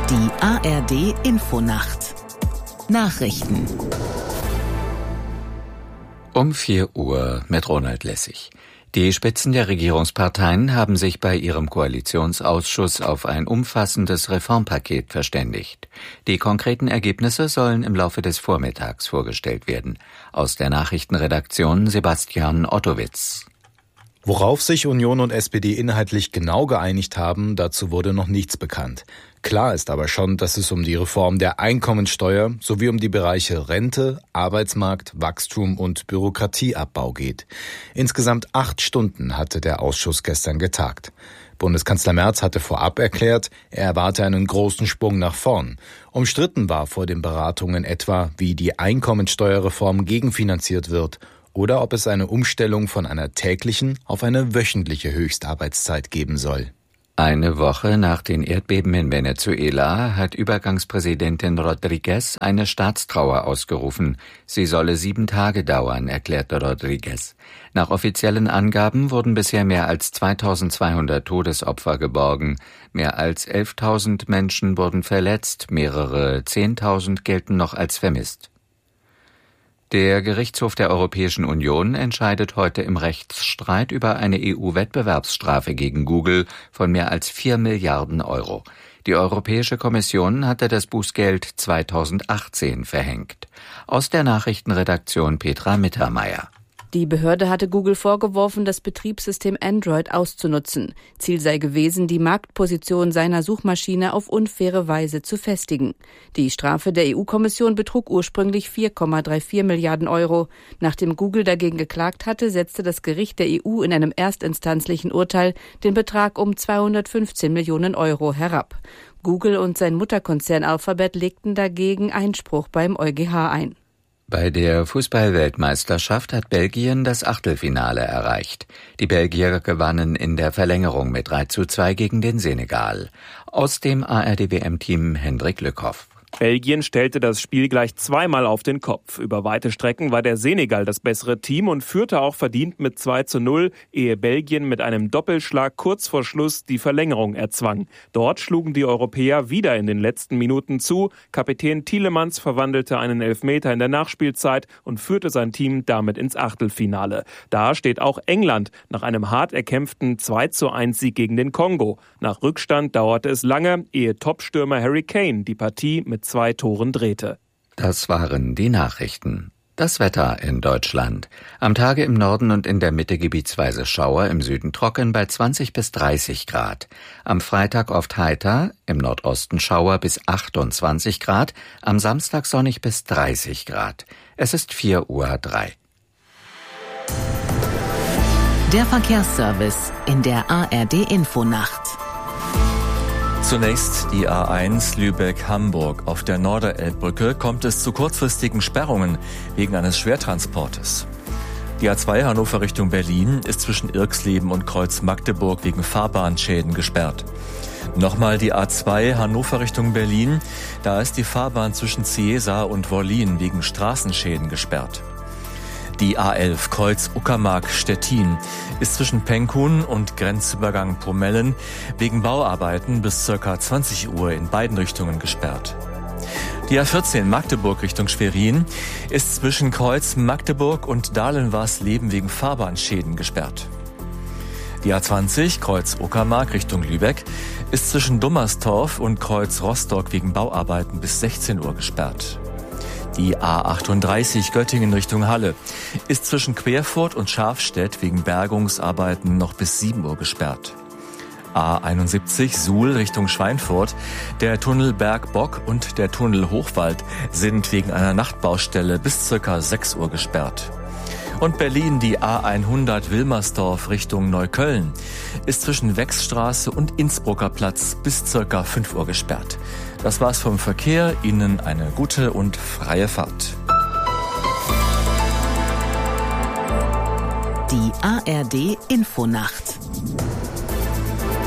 Die ARD Infonacht. Nachrichten. Um 4 Uhr mit Ronald Lessig. Die Spitzen der Regierungsparteien haben sich bei ihrem Koalitionsausschuss auf ein umfassendes Reformpaket verständigt. Die konkreten Ergebnisse sollen im Laufe des Vormittags vorgestellt werden. Aus der Nachrichtenredaktion Sebastian Ottowitz. Worauf sich Union und SPD inhaltlich genau geeinigt haben, dazu wurde noch nichts bekannt. Klar ist aber schon, dass es um die Reform der Einkommensteuer sowie um die Bereiche Rente, Arbeitsmarkt, Wachstum und Bürokratieabbau geht. Insgesamt 8 Stunden hatte der Ausschuss gestern getagt. Bundeskanzler Merz hatte vorab erklärt, er erwarte einen großen Sprung nach vorn. Umstritten war vor den Beratungen etwa, wie die Einkommensteuerreform gegenfinanziert wird oder ob es eine Umstellung von einer täglichen auf eine wöchentliche Höchstarbeitszeit geben soll. Eine Woche nach den Erdbeben in Venezuela hat Übergangspräsidentin Rodríguez eine Staatstrauer ausgerufen. Sie solle 7 Tage dauern, erklärte Rodríguez. Nach offiziellen Angaben wurden bisher mehr als 2200 Todesopfer geborgen. Mehr als 11.000 Menschen wurden verletzt, mehrere 10.000 gelten noch als vermisst. Der Gerichtshof der Europäischen Union entscheidet heute im Rechtsstreit über eine EU-Wettbewerbsstrafe gegen Google von mehr als 4 Milliarden Euro. Die Europäische Kommission hatte das Bußgeld 2018 verhängt. Aus der Nachrichtenredaktion Petra Mittermeier. Die Behörde hatte Google vorgeworfen, das Betriebssystem Android auszunutzen. Ziel sei gewesen, die Marktposition seiner Suchmaschine auf unfaire Weise zu festigen. Die Strafe der EU-Kommission betrug ursprünglich 4,34 Milliarden Euro. Nachdem Google dagegen geklagt hatte, setzte das Gericht der EU in einem erstinstanzlichen Urteil den Betrag um 215 Millionen Euro herab. Google und sein Mutterkonzern Alphabet legten dagegen Einspruch beim EuGH ein. Bei der Fußball-Weltmeisterschaft hat Belgien das Achtelfinale erreicht. Die Belgier gewannen in der Verlängerung mit 3:2 gegen den Senegal. Aus dem ARD-WM-Team Hendrik Lückhoff. Belgien stellte das Spiel gleich zweimal auf den Kopf. Über weite Strecken war der Senegal das bessere Team und führte auch verdient mit 2:0, ehe Belgien mit einem Doppelschlag kurz vor Schluss die Verlängerung erzwang. Dort schlugen die Europäer wieder in den letzten Minuten zu. Kapitän Tielemans verwandelte einen Elfmeter in der Nachspielzeit und führte sein Team damit ins Achtelfinale. Da steht auch England nach einem hart erkämpften 2:1 Sieg gegen den Kongo. Nach Rückstand dauerte es lange, ehe Topstürmer Harry Kane die Partie mit 2 Toren drehte. Das waren die Nachrichten. Das Wetter in Deutschland. Am Tage im Norden und in der Mitte gebietsweise Schauer, im Süden trocken bei 20 bis 30 Grad. Am Freitag oft heiter, im Nordosten Schauer bis 28 Grad, am Samstag sonnig bis 30 Grad. Es ist 4:03 Uhr. Der Verkehrsservice in der ARD Infonacht. Zunächst die A1 Lübeck-Hamburg. Auf der Norderelbbrücke kommt es zu kurzfristigen Sperrungen wegen eines Schwertransportes. Die A2 Hannover Richtung Berlin ist zwischen Irxleben und Kreuz Magdeburg wegen Fahrbahnschäden gesperrt. Nochmal die A2 Hannover Richtung Berlin. Da ist die Fahrbahn zwischen Ciesa und Wollin wegen Straßenschäden gesperrt. Die A11 Kreuz Uckermark-Stettin ist zwischen Penkun und Grenzübergang Pomellen wegen Bauarbeiten bis ca. 20 Uhr in beiden Richtungen gesperrt. Die A14 Magdeburg Richtung Schwerin ist zwischen Kreuz Magdeburg und Dahlenwarsleben wegen Fahrbahnschäden gesperrt. Die A20 Kreuz Uckermark Richtung Lübeck ist zwischen Dummerstorf und Kreuz Rostock wegen Bauarbeiten bis 16 Uhr gesperrt. Die A38 Göttingen Richtung Halle ist zwischen Querfurt und Schafstedt wegen Bergungsarbeiten noch bis 7 Uhr gesperrt. A71 Suhl Richtung Schweinfurt, der Tunnel Bergbock und der Tunnel Hochwald sind wegen einer Nachtbaustelle bis ca. 6 Uhr gesperrt. Und Berlin, die A100 Wilmersdorf Richtung Neukölln, ist zwischen Wechsstraße und Innsbrucker Platz bis ca. 5 Uhr gesperrt. Das war's vom Verkehr. Ihnen eine gute und freie Fahrt. Die ARD Infonacht.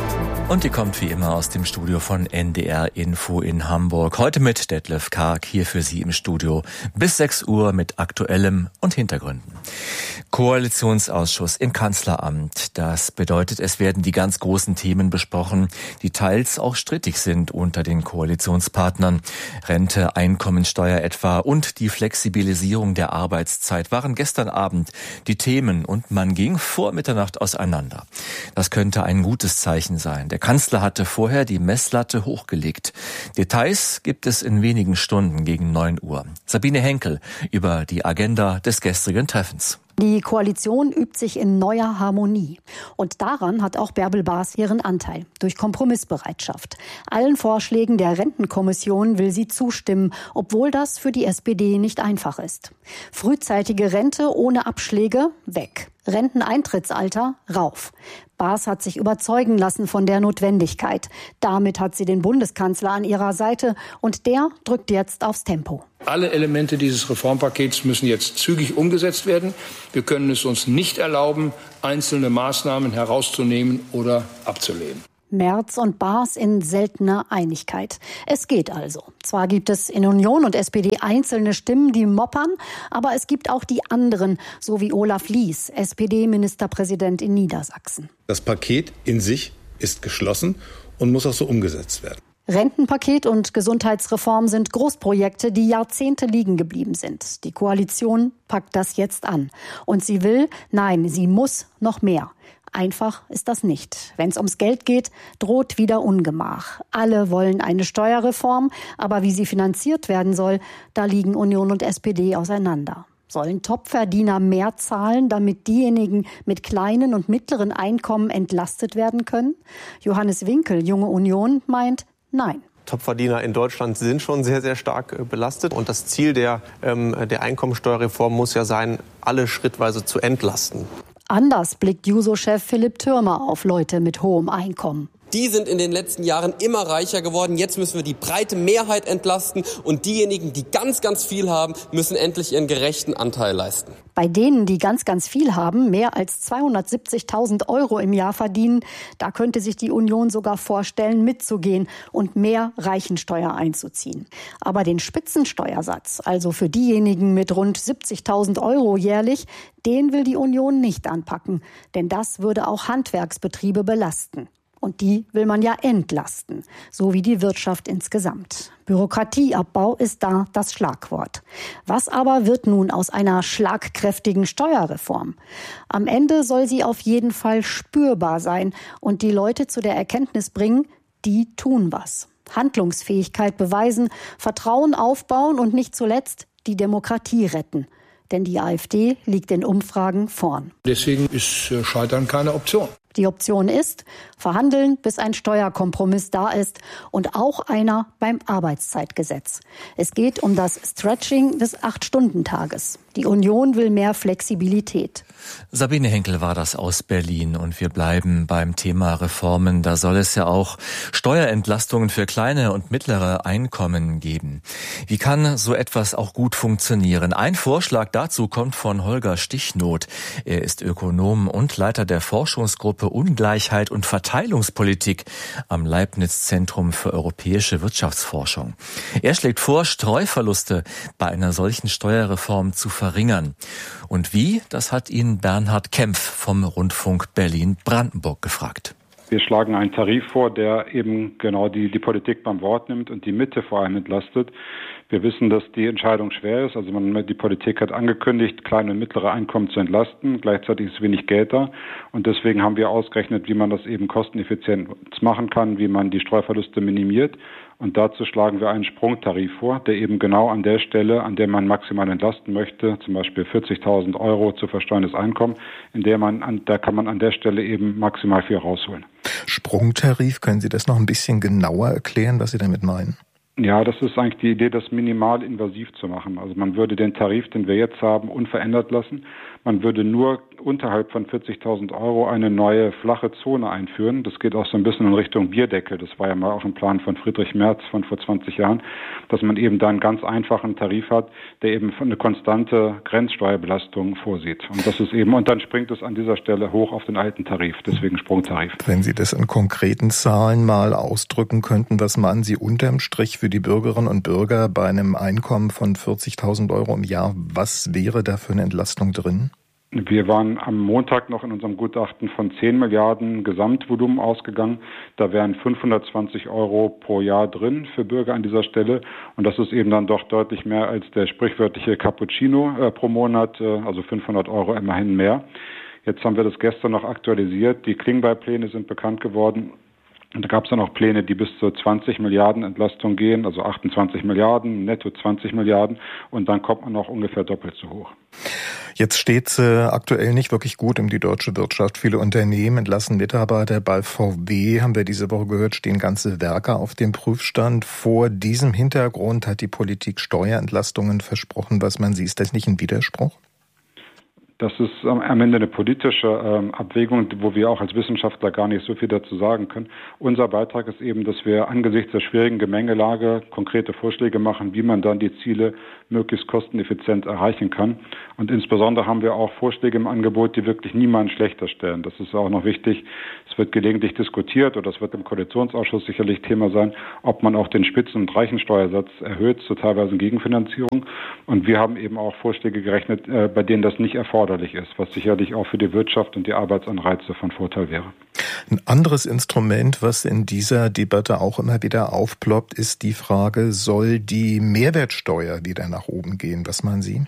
Und die kommt wie immer aus dem Studio von NDR Info in Hamburg. Heute mit Detlef Karg hier für Sie im Studio bis 6 Uhr mit Aktuellem und Hintergründen. Koalitionsausschuss im Kanzleramt. Das bedeutet, es werden die ganz großen Themen besprochen, die teils auch strittig sind unter den Koalitionspartnern. Rente, Einkommensteuer etwa und die Flexibilisierung der Arbeitszeit waren gestern Abend die Themen und man ging vor Mitternacht auseinander. Das könnte ein gutes Zeichen sein. Der Kanzler hatte vorher die Messlatte hochgelegt. Details gibt es in wenigen Stunden gegen 9 Uhr. Sabine Henkel über die Agenda des gestrigen Treffens. Die Koalition übt sich in neuer Harmonie. Und daran hat auch Bärbel Baas ihren Anteil. Durch Kompromissbereitschaft. Allen Vorschlägen der Rentenkommission will sie zustimmen, obwohl das für die SPD nicht einfach ist. Frühzeitige Rente ohne Abschläge weg. Renteneintrittsalter rauf. Baas hat sich überzeugen lassen von der Notwendigkeit. Damit hat sie den Bundeskanzler an ihrer Seite und der drückt jetzt aufs Tempo. Alle Elemente dieses Reformpakets müssen jetzt zügig umgesetzt werden. Wir können es uns nicht erlauben, einzelne Maßnahmen herauszunehmen oder abzulehnen. Merz und Baas in seltener Einigkeit. Es geht also. Zwar gibt es in Union und SPD einzelne Stimmen, die moppern, aber es gibt auch die anderen, so wie Olaf Lies, SPD-Ministerpräsident in Niedersachsen. Das Paket in sich ist geschlossen und muss auch so umgesetzt werden. Rentenpaket und Gesundheitsreform sind Großprojekte, die Jahrzehnte liegen geblieben sind. Die Koalition packt das jetzt an. Und sie will, nein, sie muss noch mehr. Einfach ist das nicht. Wenn es ums Geld geht, droht wieder Ungemach. Alle wollen eine Steuerreform, aber wie sie finanziert werden soll, da liegen Union und SPD auseinander. Sollen Topverdiener mehr zahlen, damit diejenigen mit kleinen und mittleren Einkommen entlastet werden können? Johannes Winkel, Junge Union, meint nein. Topverdiener in Deutschland sind schon sehr, sehr stark belastet. Und das Ziel der Einkommensteuerreform muss ja sein, alle schrittweise zu entlasten. Anders blickt Juso-Chef Philipp Thürmer auf Leute mit hohem Einkommen. Die sind in den letzten Jahren immer reicher geworden. Jetzt müssen wir die breite Mehrheit entlasten. Und diejenigen, die ganz, ganz viel haben, müssen endlich ihren gerechten Anteil leisten. Bei denen, die ganz, ganz viel haben, mehr als 270.000 € im Jahr verdienen, da könnte sich die Union sogar vorstellen, mitzugehen und mehr Reichensteuer einzuziehen. Aber den Spitzensteuersatz, also für diejenigen mit rund 70.000 € jährlich, den will die Union nicht anpacken. Denn das würde auch Handwerksbetriebe belasten. Und die will man ja entlasten, so wie die Wirtschaft insgesamt. Bürokratieabbau ist da das Schlagwort. Was aber wird nun aus einer schlagkräftigen Steuerreform? Am Ende soll sie auf jeden Fall spürbar sein und die Leute zu der Erkenntnis bringen, die tun was. Handlungsfähigkeit beweisen, Vertrauen aufbauen und nicht zuletzt die Demokratie retten. Denn die AfD liegt in Umfragen vorn. Deswegen ist Scheitern keine Option. Die Option ist, verhandeln, bis ein Steuerkompromiss da ist und auch einer beim Arbeitszeitgesetz. Es geht um das Stretching des 8-Stunden-Tages. Die Union will mehr Flexibilität. Sabine Henkel war das aus Berlin und wir bleiben beim Thema Reformen. Da soll es ja auch Steuerentlastungen für kleine und mittlere Einkommen geben. Wie kann so etwas auch gut funktionieren? Ein Vorschlag dazu kommt von Holger Stichnot. Er ist Ökonom und Leiter der Forschungsgruppe Ungleichheit und Verteilungspolitik am Leibniz-Zentrum für europäische Wirtschaftsforschung. Er schlägt vor, Streuverluste bei einer solchen Steuerreform zu verringern. Und wie, das hat ihn Bernhard Kempf vom Rundfunk Berlin-Brandenburg gefragt. Wir schlagen einen Tarif vor, der eben genau die Politik beim Wort nimmt und die Mitte vor allem entlastet. Wir wissen, dass die Entscheidung schwer ist. Also die Politik hat angekündigt, kleine und mittlere Einkommen zu entlasten. Gleichzeitig ist wenig Geld da. Und deswegen haben wir ausgerechnet, wie man das eben kosteneffizient machen kann, wie man die Streuverluste minimiert. Und dazu schlagen wir einen Sprungtarif vor, der eben genau an der Stelle, an der man maximal entlasten möchte, zum Beispiel 40.000 € zu versteuerndes Einkommen, da kann man an der Stelle eben maximal viel rausholen. Sprungtarif, können Sie das noch ein bisschen genauer erklären, was Sie damit meinen? Ja, das ist eigentlich die Idee, das minimal invasiv zu machen. Also man würde den Tarif, den wir jetzt haben, unverändert lassen. Man würde nur unterhalb von 40.000 € eine neue flache Zone einführen. Das geht auch so ein bisschen in Richtung Bierdeckel. Das war ja mal auch ein Plan von Friedrich Merz von vor 20 Jahren, dass man eben da einen ganz einfachen Tarif hat, der eben eine konstante Grenzsteuerbelastung vorsieht. Und dann springt es an dieser Stelle hoch auf den alten Tarif, deswegen Sprungtarif. Wenn Sie das in konkreten Zahlen mal ausdrücken könnten, was meinen Sie unterm Strich für die Bürgerinnen und Bürger bei einem Einkommen von 40.000 € im Jahr? Was wäre da für eine Entlastung drin? Wir waren am Montag noch in unserem Gutachten von 10 Milliarden Gesamtvolumen ausgegangen. Da wären 520 € pro Jahr drin für Bürger an dieser Stelle. Und das ist eben dann doch deutlich mehr als der sprichwörtliche Cappuccino pro Monat, also 500 € immerhin mehr. Jetzt haben wir das gestern noch aktualisiert. Die Klingbeil-Pläne sind bekannt geworden. Und da gab es dann auch Pläne, die bis zu 20 Milliarden Entlastung gehen, also 28 Milliarden, netto 20 Milliarden. Und dann kommt man noch ungefähr doppelt so hoch. Jetzt steht aktuell nicht wirklich gut um die deutsche Wirtschaft. Viele Unternehmen entlassen Mitarbeiter. Bei VW, haben wir diese Woche gehört, stehen ganze Werke auf dem Prüfstand. Vor diesem Hintergrund hat die Politik Steuerentlastungen versprochen. Was meinen Sie, ist das nicht ein Widerspruch? Das ist am Ende eine politische Abwägung, wo wir auch als Wissenschaftler gar nicht so viel dazu sagen können. Unser Beitrag ist eben, dass wir angesichts der schwierigen Gemengelage konkrete Vorschläge machen, wie man dann die Ziele möglichst kosteneffizient erreichen kann. Und insbesondere haben wir auch Vorschläge im Angebot, die wirklich niemanden schlechter stellen. Das ist auch noch wichtig. Es wird gelegentlich diskutiert, oder es wird im Koalitionsausschuss sicherlich Thema sein, ob man auch den Spitzen- und Reichensteuersatz erhöht zur teilweisen Gegenfinanzierung. Und wir haben eben auch Vorschläge gerechnet, bei denen das nicht erforderlich ist, was sicherlich auch für die Wirtschaft und die Arbeitsanreize von Vorteil wäre. Ein anderes Instrument, was in dieser Debatte auch immer wieder aufploppt, ist die Frage, soll die Mehrwertsteuer wieder nach oben gehen? Was meinen Sie?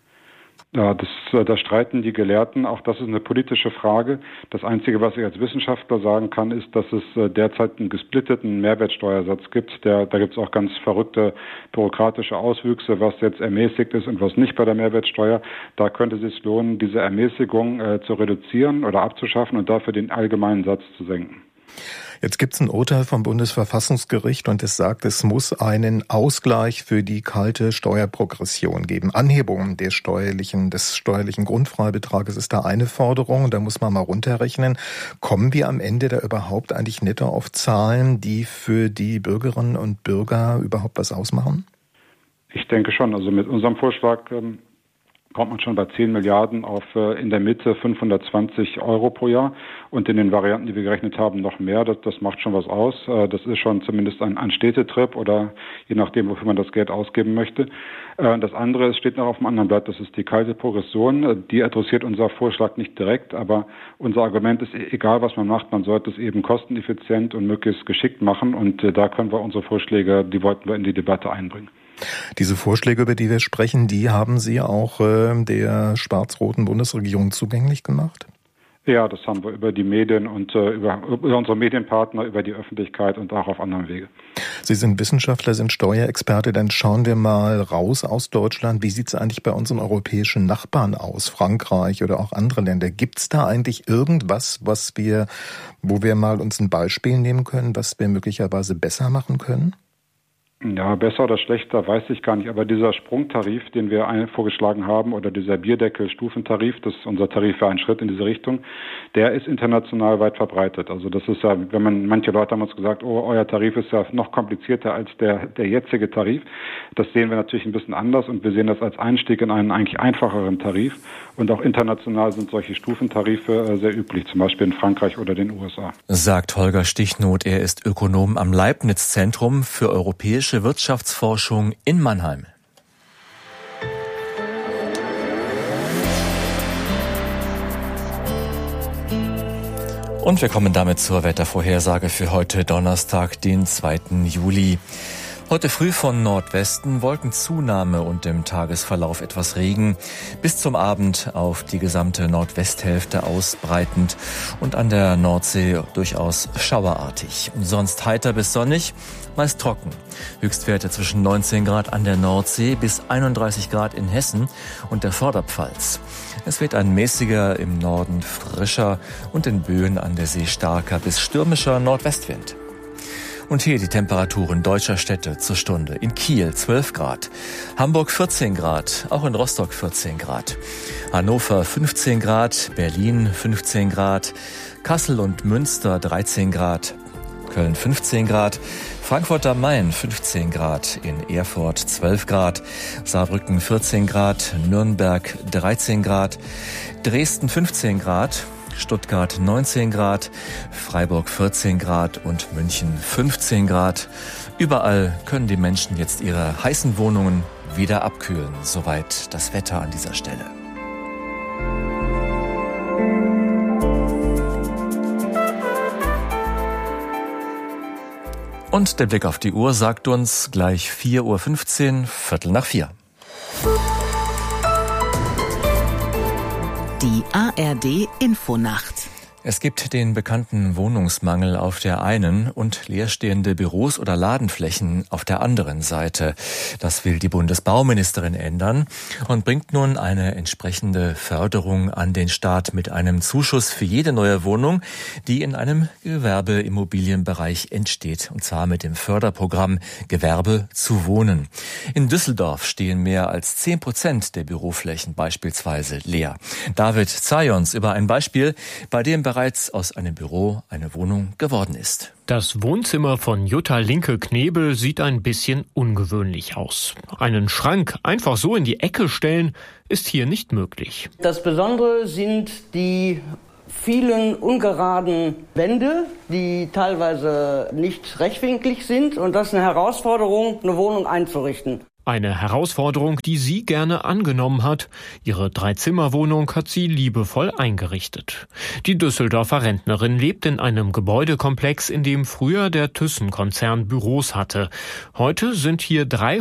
Ja, da streiten die Gelehrten. Auch das ist eine politische Frage. Das Einzige, was ich als Wissenschaftler sagen kann, ist, dass es derzeit einen gesplitteten Mehrwertsteuersatz gibt. Da gibt es auch ganz verrückte bürokratische Auswüchse, was jetzt ermäßigt ist und was nicht bei der Mehrwertsteuer. Da könnte es sich lohnen, diese Ermäßigung zu reduzieren oder abzuschaffen und dafür den allgemeinen Satz zu senken. Jetzt gibt es ein Urteil vom Bundesverfassungsgericht und es sagt, es muss einen Ausgleich für die kalte Steuerprogression geben. Anhebung des steuerlichen Grundfreibetrages ist da eine Forderung. Da muss man mal runterrechnen. Kommen wir am Ende da überhaupt eigentlich netto auf Zahlen, die für die Bürgerinnen und Bürger überhaupt was ausmachen? Ich denke schon. Also mit unserem Vorschlag kommt man schon bei 10 Milliarden auf in der Mitte 520 € pro Jahr und in den Varianten, die wir gerechnet haben, noch mehr. Das macht schon was aus. Das ist schon zumindest ein Städtetrip oder je nachdem, wofür man das Geld ausgeben möchte. Das andere, es steht noch auf dem anderen Blatt, das ist die kalte Progression. Die adressiert unser Vorschlag nicht direkt, aber unser Argument ist, egal was man macht, man sollte es eben kosteneffizient und möglichst geschickt machen und da können wir unsere Vorschläge, die wollten wir in die Debatte einbringen. Diese Vorschläge, über die wir sprechen, die haben Sie auch der schwarz-roten Bundesregierung zugänglich gemacht? Ja, das haben wir über die Medien und über unsere Medienpartner, über die Öffentlichkeit und auch auf anderem Wege. Sie sind Wissenschaftler, sind Steuerexperte. Dann schauen wir mal raus aus Deutschland. Wie sieht es eigentlich bei unseren europäischen Nachbarn aus, Frankreich oder auch andere Länder? Gibt es da eigentlich irgendwas, wo wir mal uns ein Beispiel nehmen können, was wir möglicherweise besser machen können? Ja, besser oder schlechter weiß ich gar nicht, aber dieser Sprungtarif, den wir vorgeschlagen haben, oder dieser Bierdeckel-Stufentarif, das ist unser Tarif für einen Schritt in diese Richtung, der ist international weit verbreitet. Also das ist ja, manche Leute haben uns gesagt, oh, euer Tarif ist ja noch komplizierter als der jetzige Tarif. Das sehen wir natürlich ein bisschen anders und wir sehen das als Einstieg in einen eigentlich einfacheren Tarif. Und auch international sind solche Stufentarife sehr üblich, zum Beispiel in Frankreich oder den USA. Sagt Holger Stichnoth, er ist Ökonom am Leibniz-Zentrum für europäische Wirtschaftsforschung in Mannheim. Und wir kommen damit zur Wettervorhersage für heute Donnerstag, den 2. Juli. Heute früh von Nordwesten Wolkenzunahme und im Tagesverlauf etwas Regen, bis zum Abend auf die gesamte Nordwesthälfte ausbreitend und an der Nordsee durchaus schauerartig. Sonst heiter bis sonnig, meist trocken. Höchstwerte zwischen 19 Grad an der Nordsee bis 31 Grad in Hessen und der Vorderpfalz. Es weht ein mäßiger, im Norden frischer und in Böen an der See starker bis stürmischer Nordwestwind. Und hier die Temperaturen deutscher Städte zur Stunde. In Kiel 12 Grad, Hamburg 14 Grad, auch in Rostock 14 Grad, Hannover 15 Grad, Berlin 15 Grad, Kassel und Münster 13 Grad, Köln 15 Grad, Frankfurt am Main 15 Grad, in Erfurt 12 Grad, Saarbrücken 14 Grad, Nürnberg 13 Grad, Dresden 15 Grad, Stuttgart 19 Grad, Freiburg 14 Grad und München 15 Grad. Überall können die Menschen jetzt ihre heißen Wohnungen wieder abkühlen. Soweit das Wetter an dieser Stelle. Und der Blick auf die Uhr sagt uns gleich 4:15 Uhr, 4:15. Die ARD Infonacht. Es gibt den bekannten Wohnungsmangel auf der einen und leerstehende Büros oder Ladenflächen auf der anderen Seite. Das will die Bundesbauministerin ändern und bringt nun eine entsprechende Förderung an den Staat mit einem Zuschuss für jede neue Wohnung, die in einem Gewerbeimmobilienbereich entsteht, und zwar mit dem Förderprogramm Gewerbe zu Wohnen. In Düsseldorf stehen mehr als 10% der Büroflächen beispielsweise leer. David Zajons über ein Beispiel, bei dem bereits aus einem Büro eine Wohnung geworden ist. Das Wohnzimmer von Jutta Linke-Knebel sieht ein bisschen ungewöhnlich aus. Einen Schrank einfach so in die Ecke stellen, ist hier nicht möglich. Das Besondere sind die vielen ungeraden Wände, die teilweise nicht rechtwinklig sind. Und das ist eine Herausforderung, eine Wohnung einzurichten. Eine Herausforderung, die sie gerne angenommen hat. Ihre 3-Zimmer-Wohnung hat sie liebevoll eingerichtet. Die Düsseldorfer Rentnerin lebt in einem Gebäudekomplex, in dem früher der Thyssen-Konzern Büros hatte. Heute sind hier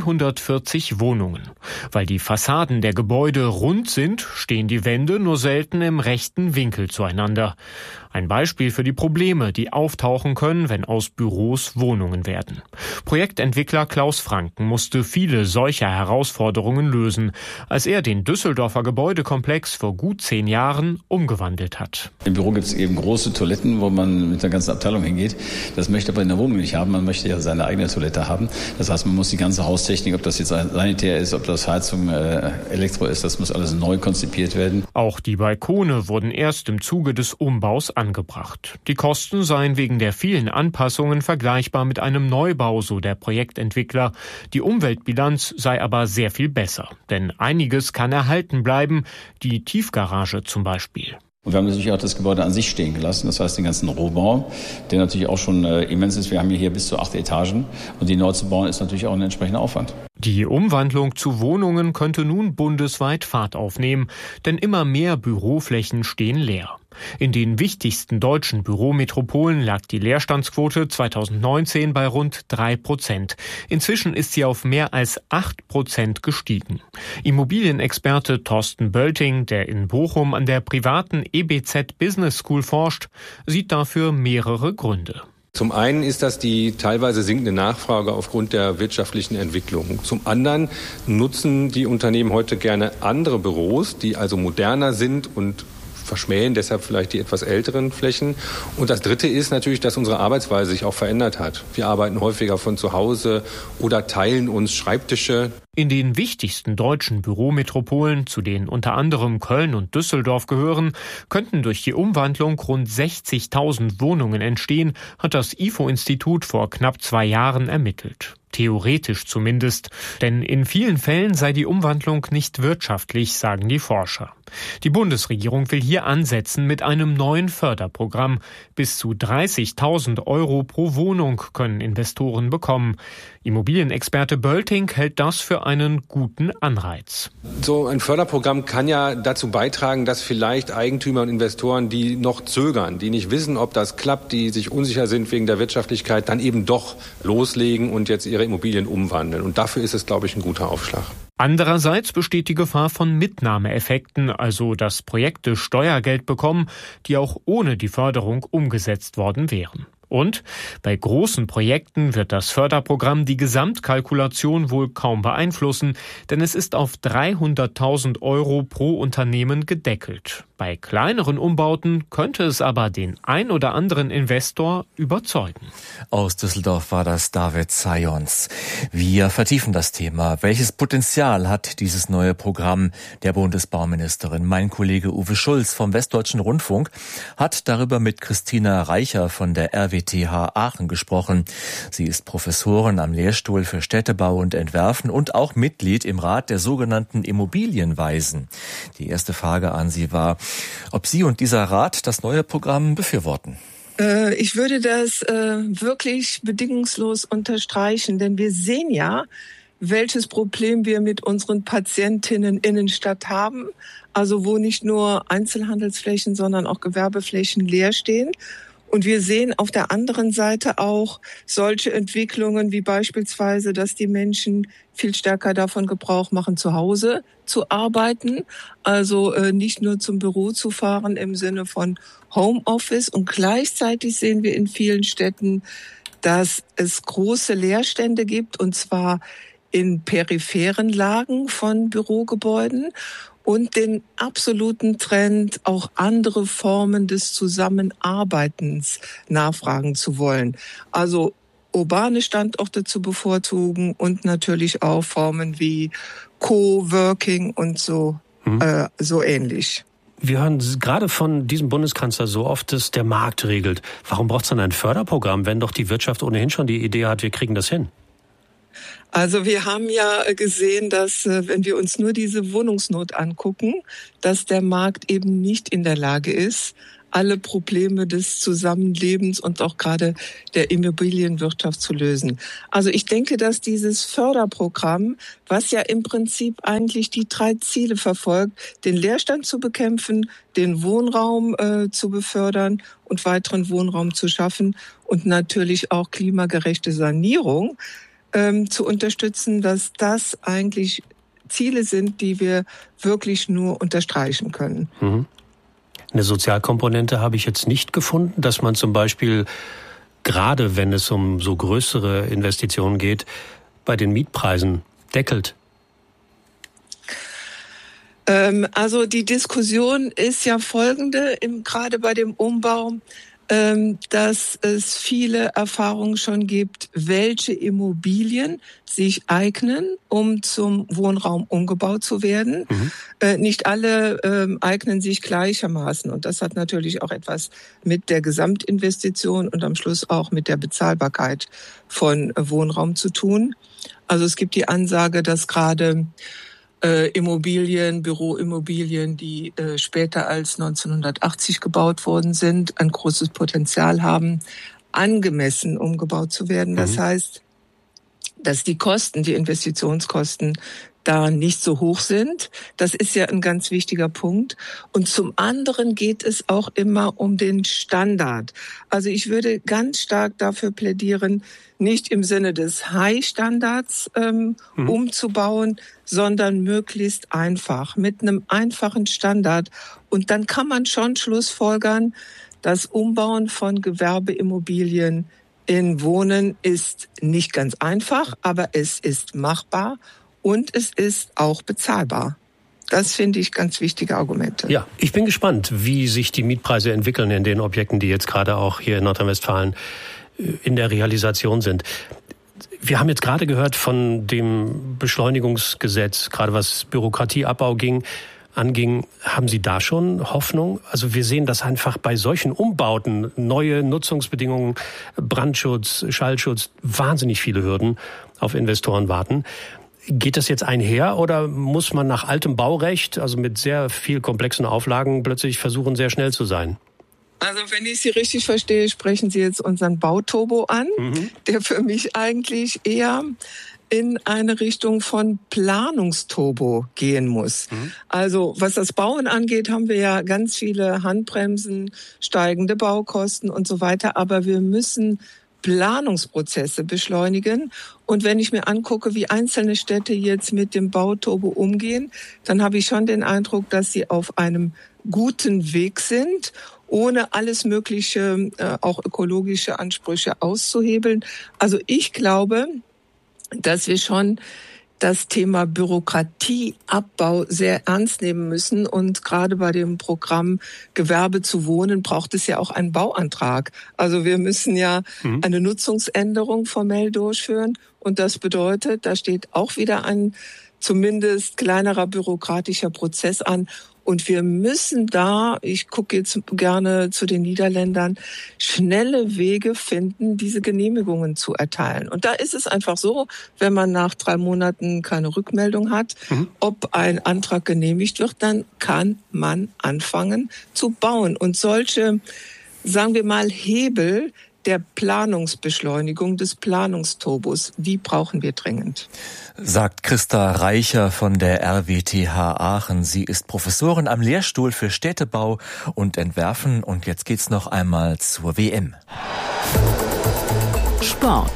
340 Wohnungen. Weil die Fassaden der Gebäude rund sind, stehen die Wände nur selten im rechten Winkel zueinander. Ein Beispiel für die Probleme, die auftauchen können, wenn aus Büros Wohnungen werden. Projektentwickler Klaus Franken musste viele solcher Herausforderungen lösen, als er den Düsseldorfer Gebäudekomplex vor gut 10 Jahren umgewandelt hat. Im Büro gibt es eben große Toiletten, wo man mit der ganzen Abteilung hingeht. Das möchte aber in der Wohnung nicht haben. Man möchte ja seine eigene Toilette haben. Das heißt, man muss die ganze Haustechnik, ob das jetzt sanitär ist, ob das Heizung, Elektro ist, das muss alles neu konzipiert werden. Auch die Balkone wurden erst im Zuge des Umbaus angebracht. Die Kosten seien wegen der vielen Anpassungen vergleichbar mit einem Neubau, so der Projektentwickler. Die Umweltbilanz sei aber sehr viel besser, denn einiges kann erhalten bleiben, die Tiefgarage zum Beispiel. Und wir haben natürlich auch das Gebäude an sich stehen gelassen, das heißt den ganzen Rohbau, der natürlich auch schon immens ist. Wir haben hier bis zu 8 Etagen und die neu zu bauen ist natürlich auch ein entsprechender Aufwand. Die Umwandlung zu Wohnungen könnte nun bundesweit Fahrt aufnehmen, denn immer mehr Büroflächen stehen leer. In den wichtigsten deutschen Bürometropolen lag die Leerstandsquote 2019 bei rund 3%. Inzwischen ist sie auf mehr als 8% gestiegen. Immobilienexperte Thorsten Bölting, der in Bochum an der privaten EBZ Business School forscht, sieht dafür mehrere Gründe. Zum einen ist das die teilweise sinkende Nachfrage aufgrund der wirtschaftlichen Entwicklung. Zum anderen nutzen die Unternehmen heute gerne andere Büros, die also moderner sind und verschmähen deshalb vielleicht die etwas älteren Flächen. Und das Dritte ist natürlich, dass unsere Arbeitsweise sich auch verändert hat. Wir arbeiten häufiger von zu Hause oder teilen uns Schreibtische. In den wichtigsten deutschen Bürometropolen, zu denen unter anderem Köln und Düsseldorf gehören, könnten durch die Umwandlung rund 60.000 Wohnungen entstehen, hat das IFO-Institut vor knapp 2 Jahren ermittelt. Theoretisch zumindest, denn in vielen Fällen sei die Umwandlung nicht wirtschaftlich, sagen die Forscher. Die Bundesregierung will hier ansetzen mit einem neuen Förderprogramm. Bis zu 30.000 Euro pro Wohnung können Investoren bekommen. Immobilienexperte Bölting hält das für einen guten Anreiz. So ein Förderprogramm kann ja dazu beitragen, dass vielleicht Eigentümer und Investoren, die noch zögern, die nicht wissen, ob das klappt, die sich unsicher sind wegen der Wirtschaftlichkeit, dann eben doch loslegen und jetzt ihre Immobilien umwandeln. Und dafür ist es, glaube ich, ein guter Aufschlag. Andererseits besteht die Gefahr von Mitnahmeeffekten, also dass Projekte Steuergeld bekommen, die auch ohne die Förderung umgesetzt worden wären. Und bei großen Projekten wird das Förderprogramm die Gesamtkalkulation wohl kaum beeinflussen, denn es ist auf 300.000 Euro pro Unternehmen gedeckelt. Bei kleineren Umbauten könnte es aber den ein oder anderen Investor überzeugen. Aus Düsseldorf war das David Sayons. Wir vertiefen das Thema. Welches Potenzial hat dieses neue Programm der Bundesbauministerin? Mein Kollege Uwe Schulz vom Westdeutschen Rundfunk hat darüber mit Christina Reicher von der RWTH Aachen gesprochen. Sie ist Professorin am Lehrstuhl für Städtebau und Entwerfen und auch Mitglied im Rat der sogenannten Immobilienweisen. Die erste Frage an Sie war, ob Sie und dieser Rat das neue Programm befürworten. Ich würde das wirklich bedingungslos unterstreichen, denn wir sehen ja, welches Problem wir mit unseren Patientinnen Innenstadt haben, also wo nicht nur Einzelhandelsflächen, sondern auch Gewerbeflächen leer stehen. Und wir sehen auf der anderen Seite auch solche Entwicklungen wie beispielsweise, dass die Menschen viel stärker davon Gebrauch machen, zu Hause zu arbeiten, also nicht nur zum Büro zu fahren im Sinne von Homeoffice. Und gleichzeitig sehen wir in vielen Städten, dass es große Leerstände gibt, und zwar in peripheren Lagen von Bürogebäuden. Und den absoluten Trend, auch andere Formen des Zusammenarbeitens nachfragen zu wollen. Also urbane Standorte zu bevorzugen und natürlich auch Formen wie Coworking und so ähnlich. Wir hören gerade von diesem Bundeskanzler so oft, dass der Markt regelt. Warum braucht es dann ein Förderprogramm, wenn doch die Wirtschaft ohnehin schon die Idee hat, wir kriegen das hin? Also wir haben ja gesehen, dass, wenn wir uns nur diese Wohnungsnot angucken, dass der Markt eben nicht in der Lage ist, alle Probleme des Zusammenlebens und auch gerade der Immobilienwirtschaft zu lösen. Also ich denke, dass dieses Förderprogramm, was ja im Prinzip eigentlich die 3 Ziele verfolgt, den Leerstand zu bekämpfen, den Wohnraum zu befördern und weiteren Wohnraum zu schaffen und natürlich auch klimagerechte Sanierung, zu unterstützen, dass das eigentlich Ziele sind, die wir wirklich nur unterstreichen können. Eine Sozialkomponente habe ich jetzt nicht gefunden, dass man zum Beispiel, gerade wenn es um so größere Investitionen geht, bei den Mietpreisen deckelt. Also die Diskussion ist ja folgende, gerade bei dem Umbau, dass es viele Erfahrungen schon gibt, welche Immobilien sich eignen, um zum Wohnraum umgebaut zu werden. Nicht alle eignen sich gleichermaßen. Und das hat natürlich auch etwas mit der Gesamtinvestition und am Schluss auch mit der Bezahlbarkeit von Wohnraum zu tun. Also es gibt die Ansage, dass gerade Immobilien, Büroimmobilien, die später als 1980 gebaut worden sind, ein großes Potenzial haben, angemessen umgebaut zu werden. Das heißt, dass die Kosten, die Investitionskosten da nicht so hoch sind. Das ist ja ein ganz wichtiger Punkt. Und zum anderen geht es auch immer um den Standard. Also ich würde ganz stark dafür plädieren, nicht im Sinne des High-Standards umzubauen, sondern möglichst einfach, mit einem einfachen Standard. Und dann kann man schon schlussfolgern, das Umbauen von Gewerbeimmobilien in Wohnen ist nicht ganz einfach, aber es ist machbar und es ist auch bezahlbar. Das finde ich ganz wichtige Argumente. Ja, ich bin gespannt, wie sich die Mietpreise entwickeln in den Objekten, die jetzt gerade auch hier in Nordrhein-Westfalen in der Realisation sind. Wir haben jetzt gerade gehört von dem Beschleunigungsgesetz, gerade was Bürokratieabbau anging. Haben Sie da schon Hoffnung? Also wir sehen, dass einfach bei solchen Umbauten, neue Nutzungsbedingungen, Brandschutz, Schallschutz, wahnsinnig viele Hürden auf Investoren warten. Geht das jetzt einher oder muss man nach altem Baurecht, also mit sehr viel komplexen Auflagen, plötzlich versuchen, sehr schnell zu sein? Also wenn ich Sie richtig verstehe, sprechen Sie jetzt unseren Bauturbo an, der für mich eigentlich eher in eine Richtung von Planungsturbo gehen muss. Also was das Bauen angeht, haben wir ja ganz viele Handbremsen, steigende Baukosten und so weiter. Aber wir müssen Planungsprozesse beschleunigen. Und wenn ich mir angucke, wie einzelne Städte jetzt mit dem Bauturbo umgehen, dann habe ich schon den Eindruck, dass sie auf einem guten Weg sind, ohne alles Mögliche, auch ökologische Ansprüche auszuhebeln. Also ich glaube, dass wir schon das Thema Bürokratieabbau sehr ernst nehmen müssen. Und gerade bei dem Programm Gewerbe zu wohnen braucht es ja auch einen Bauantrag. Also wir müssen ja eine Nutzungsänderung formell durchführen. Und das bedeutet, da steht auch wieder ein zumindest kleinerer bürokratischer Prozess an. Und wir müssen da, ich gucke jetzt gerne zu den Niederländern, schnelle Wege finden, diese Genehmigungen zu erteilen. Und da ist es einfach so, wenn man nach 3 Monaten keine Rückmeldung hat, ob ein Antrag genehmigt wird, dann kann man anfangen zu bauen. Und solche, sagen wir mal, Hebel der Planungsbeschleunigung, des Planungsturbos, die brauchen wir dringend. Sagt Christa Reicher von der RWTH Aachen. Sie ist Professorin am Lehrstuhl für Städtebau und Entwerfen. Und jetzt geht's noch einmal zur WM. Sport.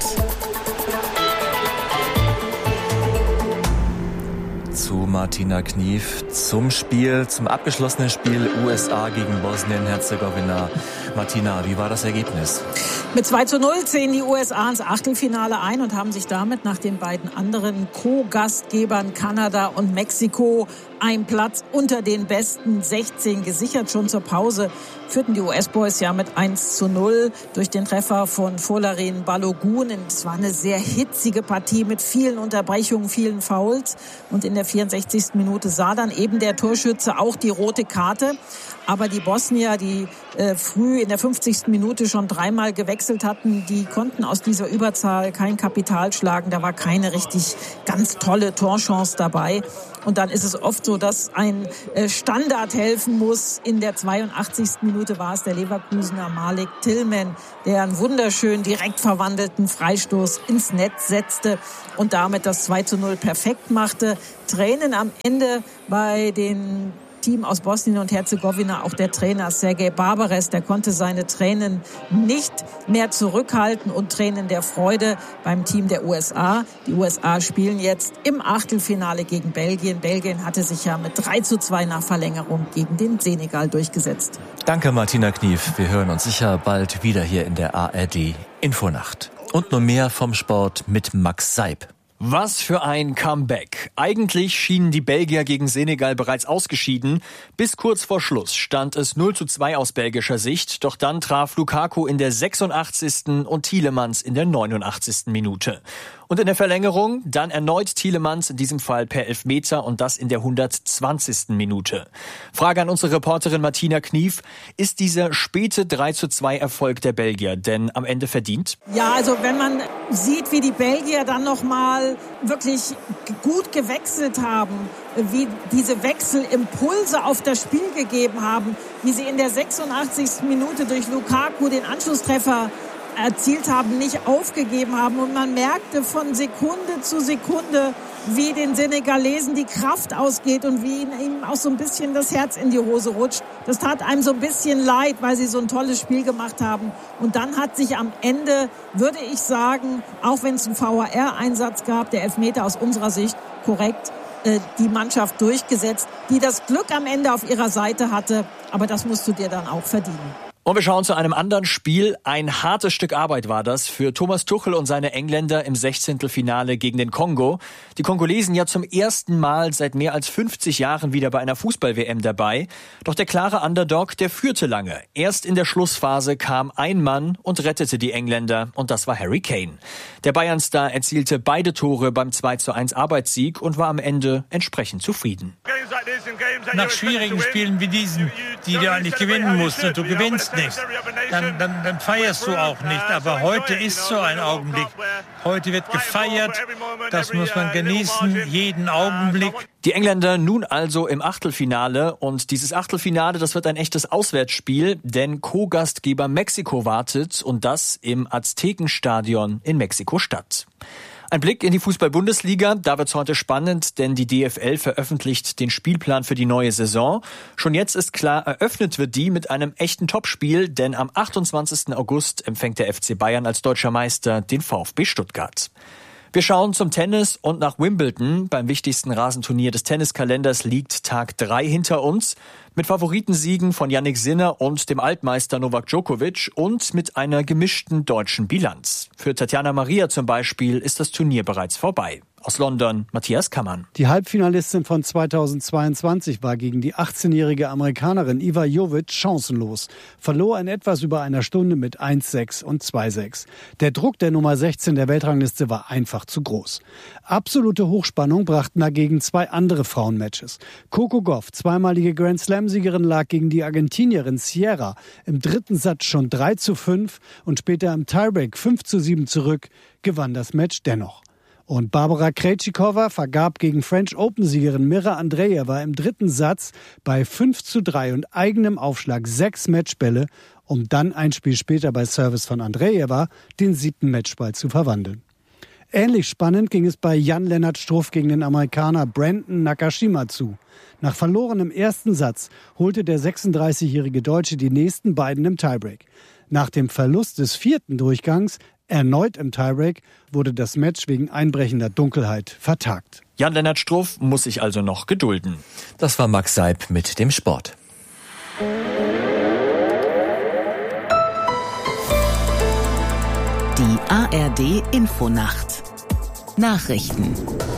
Zu Martina Knief zum abgeschlossenen Spiel USA gegen Bosnien-Herzegowina. Martina, wie war das Ergebnis? Mit 2:0 ziehen die USA ins Achtelfinale ein und haben sich damit nach den beiden anderen Co-Gastgebern Kanada und Mexiko einen Platz unter den besten 16 gesichert. Schon zur Pause führten die US-Boys ja mit 1:0 durch den Treffer von Folarin Balogun. Es war eine sehr hitzige Partie mit vielen Unterbrechungen, vielen Fouls. Und in der 64. Minute sah dann eben der Torschütze auch die rote Karte. Aber die Bosnier, die früh in der 50. Minute schon 3-mal gewechselt hatten, die konnten aus dieser Überzahl kein Kapital schlagen. Da war keine richtig ganz tolle Torchance dabei. Und dann ist es oft so, dass ein Standard helfen muss. In der 82. Minute war es der Leverkusener Malik Tillman, der einen wunderschön direkt verwandelten Freistoß ins Netz setzte und damit das 2:0 perfekt machte. Tränen am Ende bei den Team aus Bosnien und Herzegowina, auch der Trainer Sergej Barbares, der konnte seine Tränen nicht mehr zurückhalten und Tränen der Freude beim Team der USA. Die USA spielen jetzt im Achtelfinale gegen Belgien. Belgien hatte sich ja mit 3:2 nach Verlängerung gegen den Senegal durchgesetzt. Danke, Martina Knief. Wir hören uns sicher bald wieder hier in der ARD Infonacht. Und nur mehr vom Sport mit Max Seib. Was für ein Comeback. Eigentlich schienen die Belgier gegen Senegal bereits ausgeschieden. Bis kurz vor Schluss stand es 0:2 aus belgischer Sicht. Doch dann traf Lukaku in der 86. und Tielemans in der 89. Minute. Und in der Verlängerung dann erneut Tielemans, in diesem Fall per Elfmeter und das in der 120. Minute. Frage an unsere Reporterin Martina Knief. Ist dieser späte 3:2 Erfolg der Belgier denn am Ende verdient? Ja, also wenn man sieht, wie die Belgier dann nochmal wirklich gut gewechselt haben, wie diese Wechselimpulse auf das Spiel gegeben haben, wie sie in der 86. Minute durch Lukaku den Anschlusstreffer erzielt haben, nicht aufgegeben haben. Und man merkte von Sekunde zu Sekunde, wie den Senegalesen die Kraft ausgeht und wie ihnen auch so ein bisschen das Herz in die Hose rutscht. Das tat einem so ein bisschen leid, weil sie so ein tolles Spiel gemacht haben. Und dann hat sich am Ende, würde ich sagen, auch wenn es einen VAR-Einsatz gab, der Elfmeter aus unserer Sicht korrekt, die Mannschaft durchgesetzt, die das Glück am Ende auf ihrer Seite hatte. Aber das musst du dir dann auch verdienen. Und wir schauen zu einem anderen Spiel. Ein hartes Stück Arbeit war das für Thomas Tuchel und seine Engländer im 16. gegen den Kongo. Die Kongolesen ja zum ersten Mal seit mehr als 50 Jahren wieder bei einer Fußball-WM dabei. Doch der klare Underdog, der führte lange. Erst in der Schlussphase kam ein Mann und rettete die Engländer. Und das war Harry Kane. Der Bayern-Star erzielte beide Tore beim 2:1 Arbeitssieg und war am Ende entsprechend zufrieden. Nach schwierigen Spielen wie diesen, die du eigentlich gewinnen musst und du gewinnst nicht, dann feierst du auch nicht. Aber heute ist so ein Augenblick. Heute wird gefeiert. Das muss man genießen, jeden Augenblick. Die Engländer nun also im Achtelfinale. Und dieses Achtelfinale, das wird ein echtes Auswärtsspiel, denn Co-Gastgeber Mexiko wartet und das im Aztekenstadion in Mexiko-Stadt. Ein Blick in die Fußball-Bundesliga, da wird's heute spannend, denn die DFL veröffentlicht den Spielplan für die neue Saison. Schon jetzt ist klar, eröffnet wird die mit einem echten Topspiel, denn am 28. August empfängt der FC Bayern als deutscher Meister den VfB Stuttgart. Wir schauen zum Tennis und nach Wimbledon. Beim wichtigsten Rasenturnier des Tenniskalenders liegt Tag 3 hinter uns. Mit Favoritensiegen von Jannik Sinner und dem Altmeister Novak Djokovic und mit einer gemischten deutschen Bilanz. Für Tatjana Maria zum Beispiel ist das Turnier bereits vorbei. Aus London, Matthias Kammann. Die Halbfinalistin von 2022 war gegen die 18-jährige Amerikanerin Iva Jovic chancenlos. Verlor in etwas über einer Stunde mit 1:6 und 2:6. Der Druck der Nummer 16 der Weltrangliste war einfach zu groß. Absolute Hochspannung brachten dagegen 2 andere Frauenmatches. Coco Gauff, zweimalige Grand-Slam-Siegerin, lag gegen die Argentinierin Sierra im dritten Satz schon 3:5 und später im Tiebreak 5:7 zurück, gewann das Match dennoch. Und Barbara Krejcikova vergab gegen French Open-Siegerin Mira Andreeva im dritten Satz bei 5:3 und eigenem Aufschlag 6 Matchbälle, um dann ein Spiel später bei Service von Andreeva den 7. Matchball zu verwandeln. Ähnlich spannend ging es bei Jan-Lennart Struff gegen den Amerikaner Brandon Nakashima zu. Nach verlorenem ersten Satz holte der 36-jährige Deutsche die nächsten beiden im Tiebreak. Nach dem Verlust des 4. Durchgangs erneut im Tiebreak wurde das Match wegen einbrechender Dunkelheit vertagt. Jan-Lennart Struff muss sich also noch gedulden. Das war Max Seib mit dem Sport. Die ARD Infonacht. Nachrichten.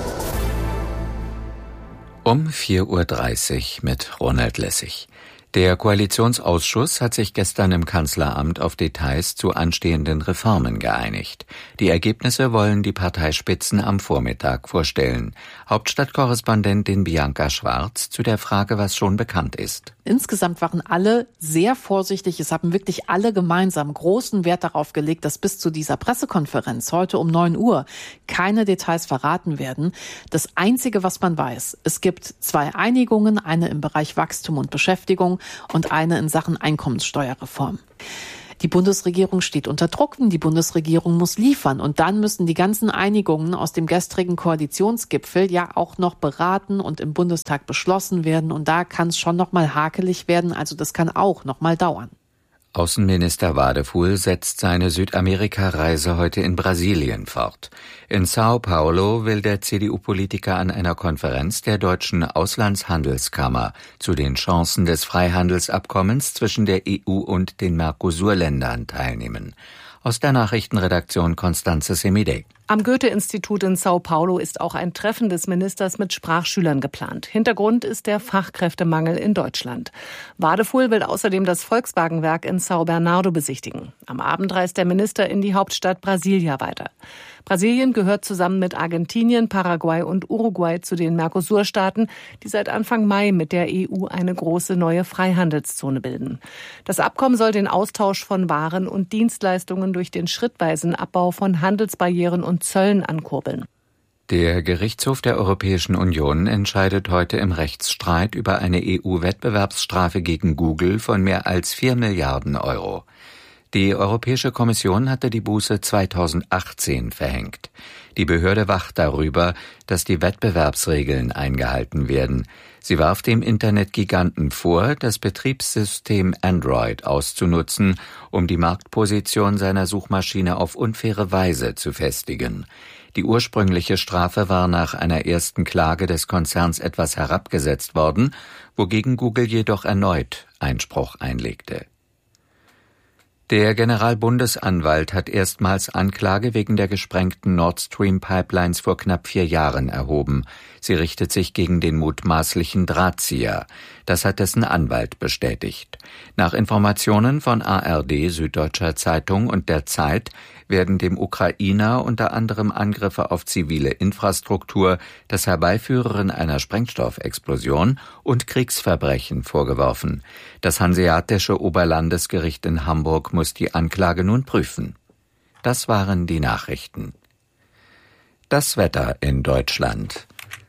Um 4:30 Uhr mit Ronald Lessig. Der Koalitionsausschuss hat sich gestern im Kanzleramt auf Details zu anstehenden Reformen geeinigt. Die Ergebnisse wollen die Parteispitzen am Vormittag vorstellen. Hauptstadtkorrespondentin Bianca Schwarz zu der Frage, was schon bekannt ist. Insgesamt waren alle sehr vorsichtig. Es haben wirklich alle gemeinsam großen Wert darauf gelegt, dass bis zu dieser Pressekonferenz heute um 9 Uhr keine Details verraten werden. Das Einzige, was man weiß, es gibt 2 Einigungen, eine im Bereich Wachstum und Beschäftigung und eine in Sachen Einkommenssteuerreform. Die Bundesregierung steht unter Druck, die Bundesregierung muss liefern und dann müssen die ganzen Einigungen aus dem gestrigen Koalitionsgipfel ja auch noch beraten und im Bundestag beschlossen werden und da kann es schon noch mal hakelig werden, also das kann auch noch mal dauern. Außenminister Wadefuhl setzt seine Südamerika-Reise heute in Brasilien fort. In Sao Paulo will der CDU-Politiker an einer Konferenz der deutschen Auslandshandelskammer zu den Chancen des Freihandelsabkommens zwischen der EU und den Mercosur-Ländern teilnehmen. Aus der Nachrichtenredaktion Constanze Semidey. Am Goethe-Institut in Sao Paulo ist auch ein Treffen des Ministers mit Sprachschülern geplant. Hintergrund ist der Fachkräftemangel in Deutschland. Wadefuhl will außerdem das Volkswagenwerk in São Bernardo besichtigen. Am Abend reist der Minister in die Hauptstadt Brasilia weiter. Brasilien gehört zusammen mit Argentinien, Paraguay und Uruguay zu den Mercosur-Staaten, die seit Anfang Mai mit der EU eine große neue Freihandelszone bilden. Das Abkommen soll den Austausch von Waren und Dienstleistungen durch den schrittweisen Abbau von Handelsbarrieren und Zöllen ankurbeln. Der Gerichtshof der Europäischen Union entscheidet heute im Rechtsstreit über eine EU-Wettbewerbsstrafe gegen Google von mehr als 4 Milliarden Euro. Die Europäische Kommission hatte die Buße 2018 verhängt. Die Behörde wacht darüber, dass die Wettbewerbsregeln eingehalten werden. Sie warf dem Internetgiganten vor, das Betriebssystem Android auszunutzen, um die Marktposition seiner Suchmaschine auf unfaire Weise zu festigen. Die ursprüngliche Strafe war nach einer ersten Klage des Konzerns etwas herabgesetzt worden, wogegen Google jedoch erneut Einspruch einlegte. Der Generalbundesanwalt hat erstmals Anklage wegen der gesprengten Nord Stream Pipelines vor knapp 4 Jahren erhoben. Sie richtet sich gegen den mutmaßlichen Drahtzieher. Das hat dessen Anwalt bestätigt. Nach Informationen von ARD, Süddeutscher Zeitung und der Zeit werden dem Ukrainer unter anderem Angriffe auf zivile Infrastruktur, das Herbeiführen einer Sprengstoffexplosion und Kriegsverbrechen vorgeworfen. Das Hanseatische Oberlandesgericht in Hamburg muss die Anklage nun prüfen. Das waren die Nachrichten. Das Wetter in Deutschland.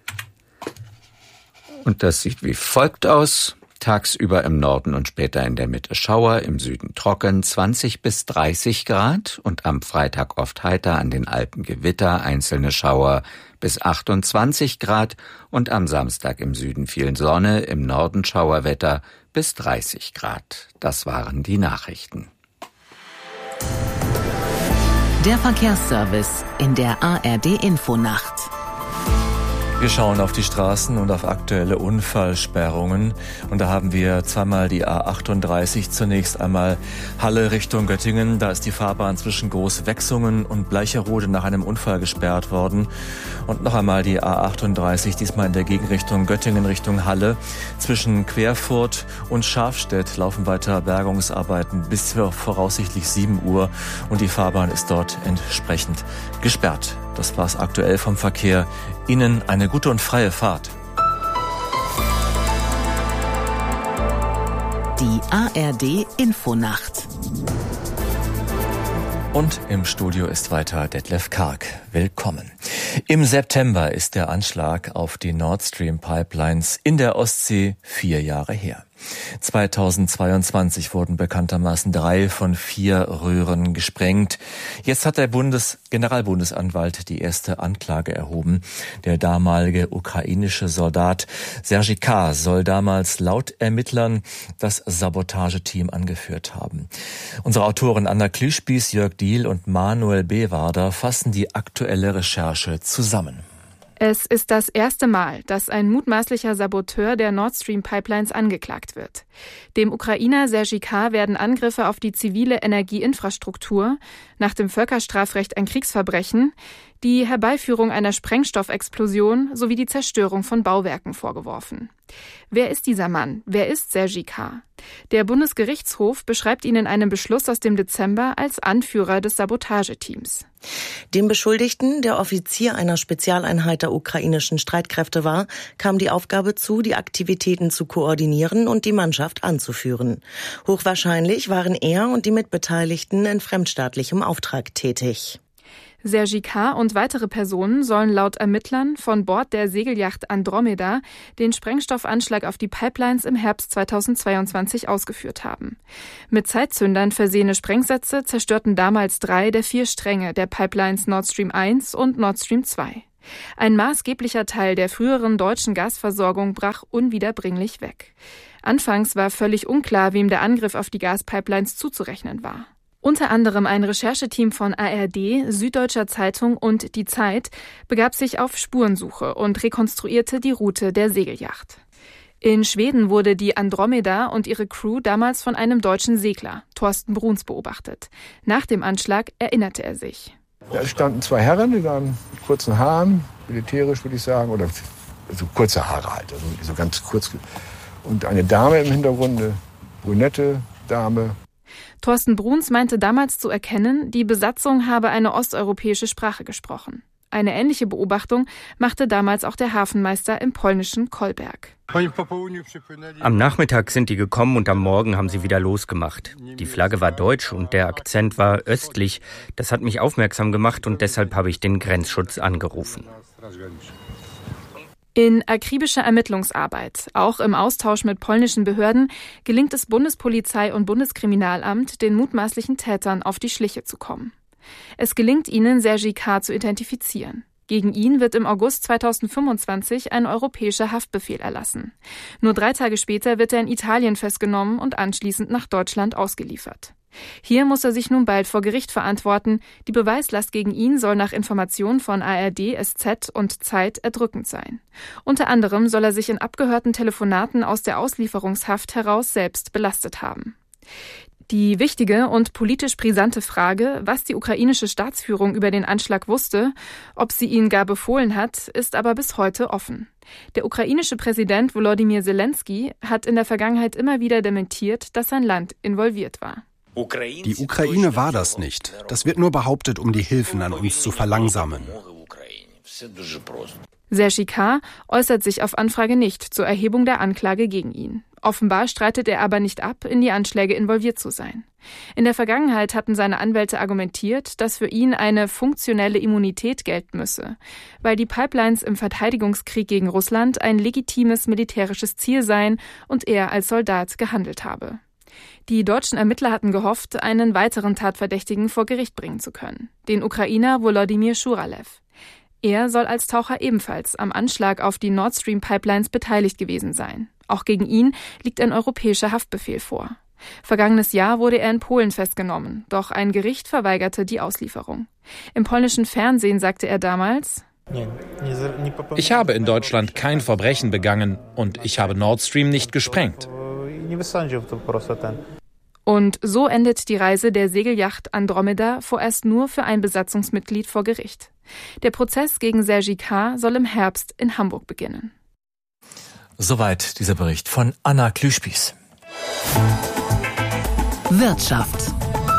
Und das sieht wie folgt aus. Tagsüber im Norden und später in der Mitte Schauer, im Süden trocken, 20 bis 30 Grad und am Freitag oft heiter, an den Alpen Gewitter, einzelne Schauer bis 28 Grad und am Samstag im Süden viel Sonne, im Norden Schauerwetter bis 30 Grad. Das waren die Nachrichten. Der Verkehrsservice in der ARD Infonacht. Wir schauen auf die Straßen und auf aktuelle Unfallsperrungen. Und da haben wir zweimal die A38, zunächst einmal Halle Richtung Göttingen. Da ist die Fahrbahn zwischen Großwechsungen und Bleicherode nach einem Unfall gesperrt worden. Und noch einmal die A38, diesmal in der Gegenrichtung Göttingen Richtung Halle. Zwischen Querfurt und Schafstedt laufen weiter Bergungsarbeiten bis voraussichtlich 7 Uhr und die Fahrbahn ist dort entsprechend gesperrt. Das war's aktuell vom Verkehr. Ihnen eine gute und freie Fahrt. Die ARD Infonacht. Und im Studio ist weiter Detlef Karg. Willkommen. Im September ist der Anschlag auf die Nord Stream Pipelines in der Ostsee 4 Jahre her. 2022 wurden bekanntermaßen 3 von 4 Röhren gesprengt. Jetzt hat der Generalbundesanwalt die erste Anklage erhoben. Der damalige ukrainische Soldat Sergej K. soll damals laut Ermittlern das Sabotageteam angeführt haben. Unsere Autoren Anna Klüspieß, Jörg Diehl und Manuel Bewader fassen die aktuelle Recherche zusammen. Es ist das erste Mal, dass ein mutmaßlicher Saboteur der Nord Stream Pipelines angeklagt wird. Dem Ukrainer Sergej K. werden Angriffe auf die zivile Energieinfrastruktur, nach dem Völkerstrafrecht ein Kriegsverbrechen, die Herbeiführung einer Sprengstoffexplosion sowie die Zerstörung von Bauwerken vorgeworfen. Wer ist dieser Mann? Wer ist Sergej K.? Der Bundesgerichtshof beschreibt ihn in einem Beschluss aus dem Dezember als Anführer des Sabotageteams. Dem Beschuldigten, der Offizier einer Spezialeinheit der ukrainischen Streitkräfte war, kam die Aufgabe zu, die Aktivitäten zu koordinieren und die Mannschaft anzuführen. Hochwahrscheinlich waren er und die Mitbeteiligten in fremdstaatlichem Auftrag tätig. Sergej K. und weitere Personen sollen laut Ermittlern von Bord der Segelyacht Andromeda den Sprengstoffanschlag auf die Pipelines im Herbst 2022 ausgeführt haben. Mit Zeitzündern versehene Sprengsätze zerstörten damals 3 der 4 Stränge der Pipelines Nord Stream 1 und Nord Stream 2. Ein maßgeblicher Teil der früheren deutschen Gasversorgung brach unwiederbringlich weg. Anfangs war völlig unklar, wem der Angriff auf die Gaspipelines zuzurechnen war. Unter anderem ein Rechercheteam von ARD, Süddeutscher Zeitung und Die Zeit begab sich auf Spurensuche und rekonstruierte die Route der Segelyacht. In Schweden wurde die Andromeda und ihre Crew damals von einem deutschen Segler, Thorsten Bruns, beobachtet. Nach dem Anschlag erinnerte er sich. Da standen 2 Herren, die waren mit kurzen Haaren, militärisch würde ich sagen, oder so kurze Haare halt, also so ganz kurz. Und eine Dame im Hintergrund, eine brünette Dame. Thorsten Bruns meinte damals zu erkennen, die Besatzung habe eine osteuropäische Sprache gesprochen. Eine ähnliche Beobachtung machte damals auch der Hafenmeister im polnischen Kolberg. Am Nachmittag sind die gekommen und am Morgen haben sie wieder losgemacht. Die Flagge war deutsch und der Akzent war östlich. Das hat mich aufmerksam gemacht und deshalb habe ich den Grenzschutz angerufen. In akribischer Ermittlungsarbeit, auch im Austausch mit polnischen Behörden, gelingt es Bundespolizei und Bundeskriminalamt, den mutmaßlichen Tätern auf die Schliche zu kommen. Es gelingt ihnen, Sergej K. zu identifizieren. Gegen ihn wird im August 2025 ein europäischer Haftbefehl erlassen. Nur 3 Tage später wird er in Italien festgenommen und anschließend nach Deutschland ausgeliefert. Hier muss er sich nun bald vor Gericht verantworten. Die Beweislast gegen ihn soll nach Informationen von ARD, SZ und Zeit erdrückend sein. Unter anderem soll er sich in abgehörten Telefonaten aus der Auslieferungshaft heraus selbst belastet haben. Die wichtige und politisch brisante Frage, was die ukrainische Staatsführung über den Anschlag wusste, ob sie ihn gar befohlen hat, ist aber bis heute offen. Der ukrainische Präsident Volodymyr Zelensky hat in der Vergangenheit immer wieder dementiert, dass sein Land involviert war. Die Ukraine war das nicht. Das wird nur behauptet, um die Hilfen an uns zu verlangsamen. Sergej K. äußert sich auf Anfrage nicht zur Erhebung der Anklage gegen ihn. Offenbar streitet er aber nicht ab, in die Anschläge involviert zu sein. In der Vergangenheit hatten seine Anwälte argumentiert, dass für ihn eine funktionelle Immunität gelten müsse, weil die Pipelines im Verteidigungskrieg gegen Russland ein legitimes militärisches Ziel seien und er als Soldat gehandelt habe. Die deutschen Ermittler hatten gehofft, einen weiteren Tatverdächtigen vor Gericht bringen zu können, den Ukrainer Volodymyr Schuralew. Er soll als Taucher ebenfalls am Anschlag auf die Nord Stream Pipelines beteiligt gewesen sein. Auch gegen ihn liegt ein europäischer Haftbefehl vor. Vergangenes Jahr wurde er in Polen festgenommen, doch ein Gericht verweigerte die Auslieferung. Im polnischen Fernsehen sagte er damals: Ich habe in Deutschland kein Verbrechen begangen und ich habe Nord Stream nicht gesprengt. Und so endet die Reise der Segelyacht Andromeda vorerst nur für ein Besatzungsmitglied vor Gericht. Der Prozess gegen Sergi K. soll im Herbst in Hamburg beginnen. Soweit dieser Bericht von Anna Klüspieß. Wirtschaft.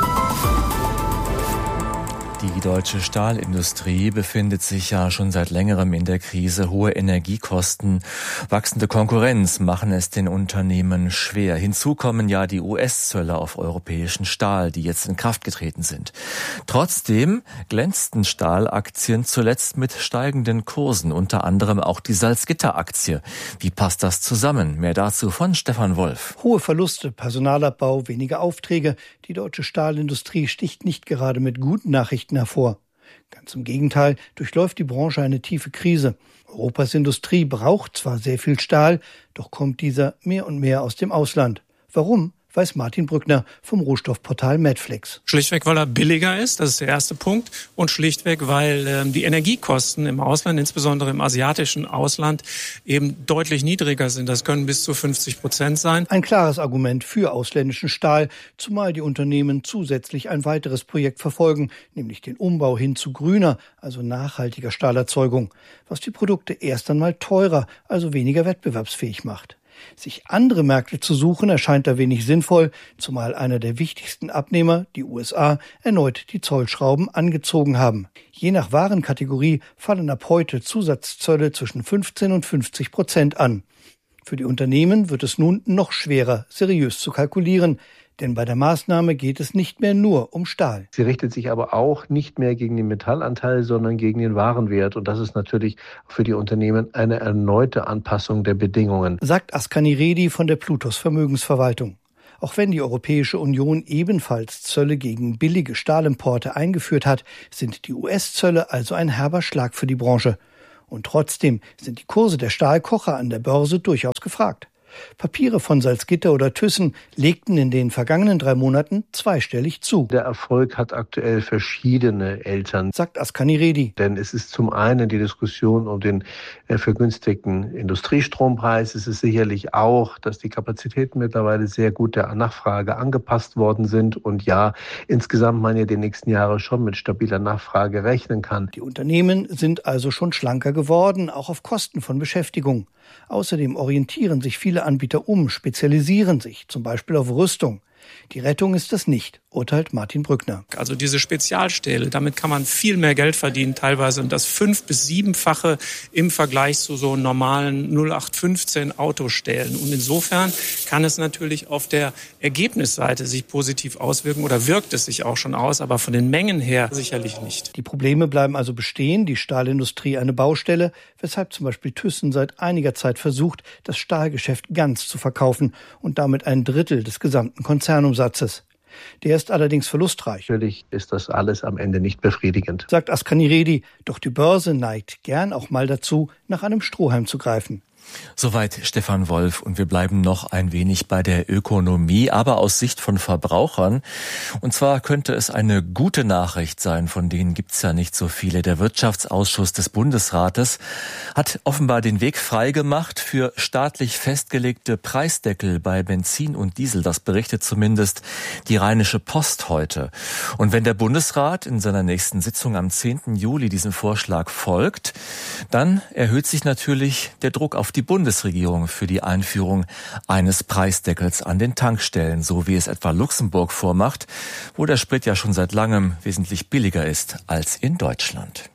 Die deutsche Stahlindustrie befindet sich ja schon seit längerem in der Krise. Hohe Energiekosten, wachsende Konkurrenz machen es den Unternehmen schwer. Hinzu kommen ja die US-Zölle auf europäischen Stahl, die jetzt in Kraft getreten sind. Trotzdem glänzten Stahlaktien zuletzt mit steigenden Kursen, unter anderem auch die Salzgitter-Aktie. Wie passt das zusammen? Mehr dazu von Stefan Wolf. Hohe Verluste, Personalabbau, weniger Aufträge. Die deutsche Stahlindustrie sticht nicht gerade mit guten Nachrichten hervor. Ganz im Gegenteil, durchläuft die Branche eine tiefe Krise. Europas Industrie braucht zwar sehr viel Stahl, doch kommt dieser mehr und mehr aus dem Ausland. Warum? Weiß Martin Brückner vom Rohstoffportal Medflex. Schlichtweg, weil er billiger ist, das ist der erste Punkt. Und schlichtweg, weil die Energiekosten im Ausland, insbesondere im asiatischen Ausland, eben deutlich niedriger sind. Das können bis zu 50% sein. Ein klares Argument für ausländischen Stahl, zumal die Unternehmen zusätzlich ein weiteres Projekt verfolgen, nämlich den Umbau hin zu grüner, also nachhaltiger Stahlerzeugung, was die Produkte erst einmal teurer, also weniger wettbewerbsfähig macht. Sich andere Märkte zu suchen, erscheint da wenig sinnvoll, zumal einer der wichtigsten Abnehmer, die USA, erneut die Zollschrauben angezogen haben. Je nach Warenkategorie fallen ab heute Zusatzzölle zwischen 15 und 50% an. Für die Unternehmen wird es nun noch schwerer, seriös zu kalkulieren. Denn bei der Maßnahme geht es nicht mehr nur um Stahl. Sie richtet sich aber auch nicht mehr gegen den Metallanteil, sondern gegen den Warenwert. Und das ist natürlich für die Unternehmen eine erneute Anpassung der Bedingungen. Sagt Ascani Redi von der Plutos Vermögensverwaltung. Auch wenn die Europäische Union ebenfalls Zölle gegen billige Stahlimporte eingeführt hat, sind die US-Zölle also ein herber Schlag für die Branche. Und trotzdem sind die Kurse der Stahlkocher an der Börse durchaus gefragt. Papiere von Salzgitter oder Thyssen legten in den vergangenen 3 Monaten zweistellig zu. Der Erfolg hat aktuell verschiedene Eltern, sagt Ascani Redi. Denn es ist zum einen die Diskussion um den vergünstigten Industriestrompreis. Es ist sicherlich auch, dass die Kapazitäten mittlerweile sehr gut der Nachfrage angepasst worden sind. Und ja, insgesamt man ja die nächsten Jahre schon mit stabiler Nachfrage rechnen kann. Die Unternehmen sind also schon schlanker geworden, auch auf Kosten von Beschäftigung. Außerdem orientieren sich viele Anbieter spezialisieren sich, zum Beispiel auf Rüstung. Die Rettung ist das nicht, urteilt Martin Brückner. Also diese Spezialstähle, damit kann man viel mehr Geld verdienen, teilweise um das 5- bis 7-fache im Vergleich zu so normalen 0815 Autostählen. Und insofern kann es natürlich auf der Ergebnisseite sich positiv auswirken oder wirkt es sich auch schon aus, aber von den Mengen her sicherlich nicht. Die Probleme bleiben also bestehen, die Stahlindustrie eine Baustelle, weshalb zum Beispiel Thyssen seit einiger Zeit versucht, das Stahlgeschäft ganz zu verkaufen und damit 1/3 des gesamten Konzernumsatzes. Der ist allerdings verlustreich. Natürlich ist das alles am Ende nicht befriedigend, sagt Ascani Redi. Doch die Börse neigt gern auch mal dazu, nach einem Strohhalm zu greifen. Soweit Stefan Wolf, und wir bleiben noch ein wenig bei der Ökonomie, aber aus Sicht von Verbrauchern. Und zwar könnte es eine gute Nachricht sein, von denen gibt's ja nicht so viele. Der Wirtschaftsausschuss des Bundesrates hat offenbar den Weg freigemacht für staatlich festgelegte Preisdeckel bei Benzin und Diesel. Das berichtet zumindest die Rheinische Post heute. Und wenn der Bundesrat in seiner nächsten Sitzung am 10. Juli diesem Vorschlag folgt, dann erhöht sich natürlich der Druck auf die Bundesregierung für die Einführung eines Preisdeckels an den Tankstellen, so wie es etwa Luxemburg vormacht, wo der Sprit ja schon seit langem wesentlich billiger ist als in Deutschland.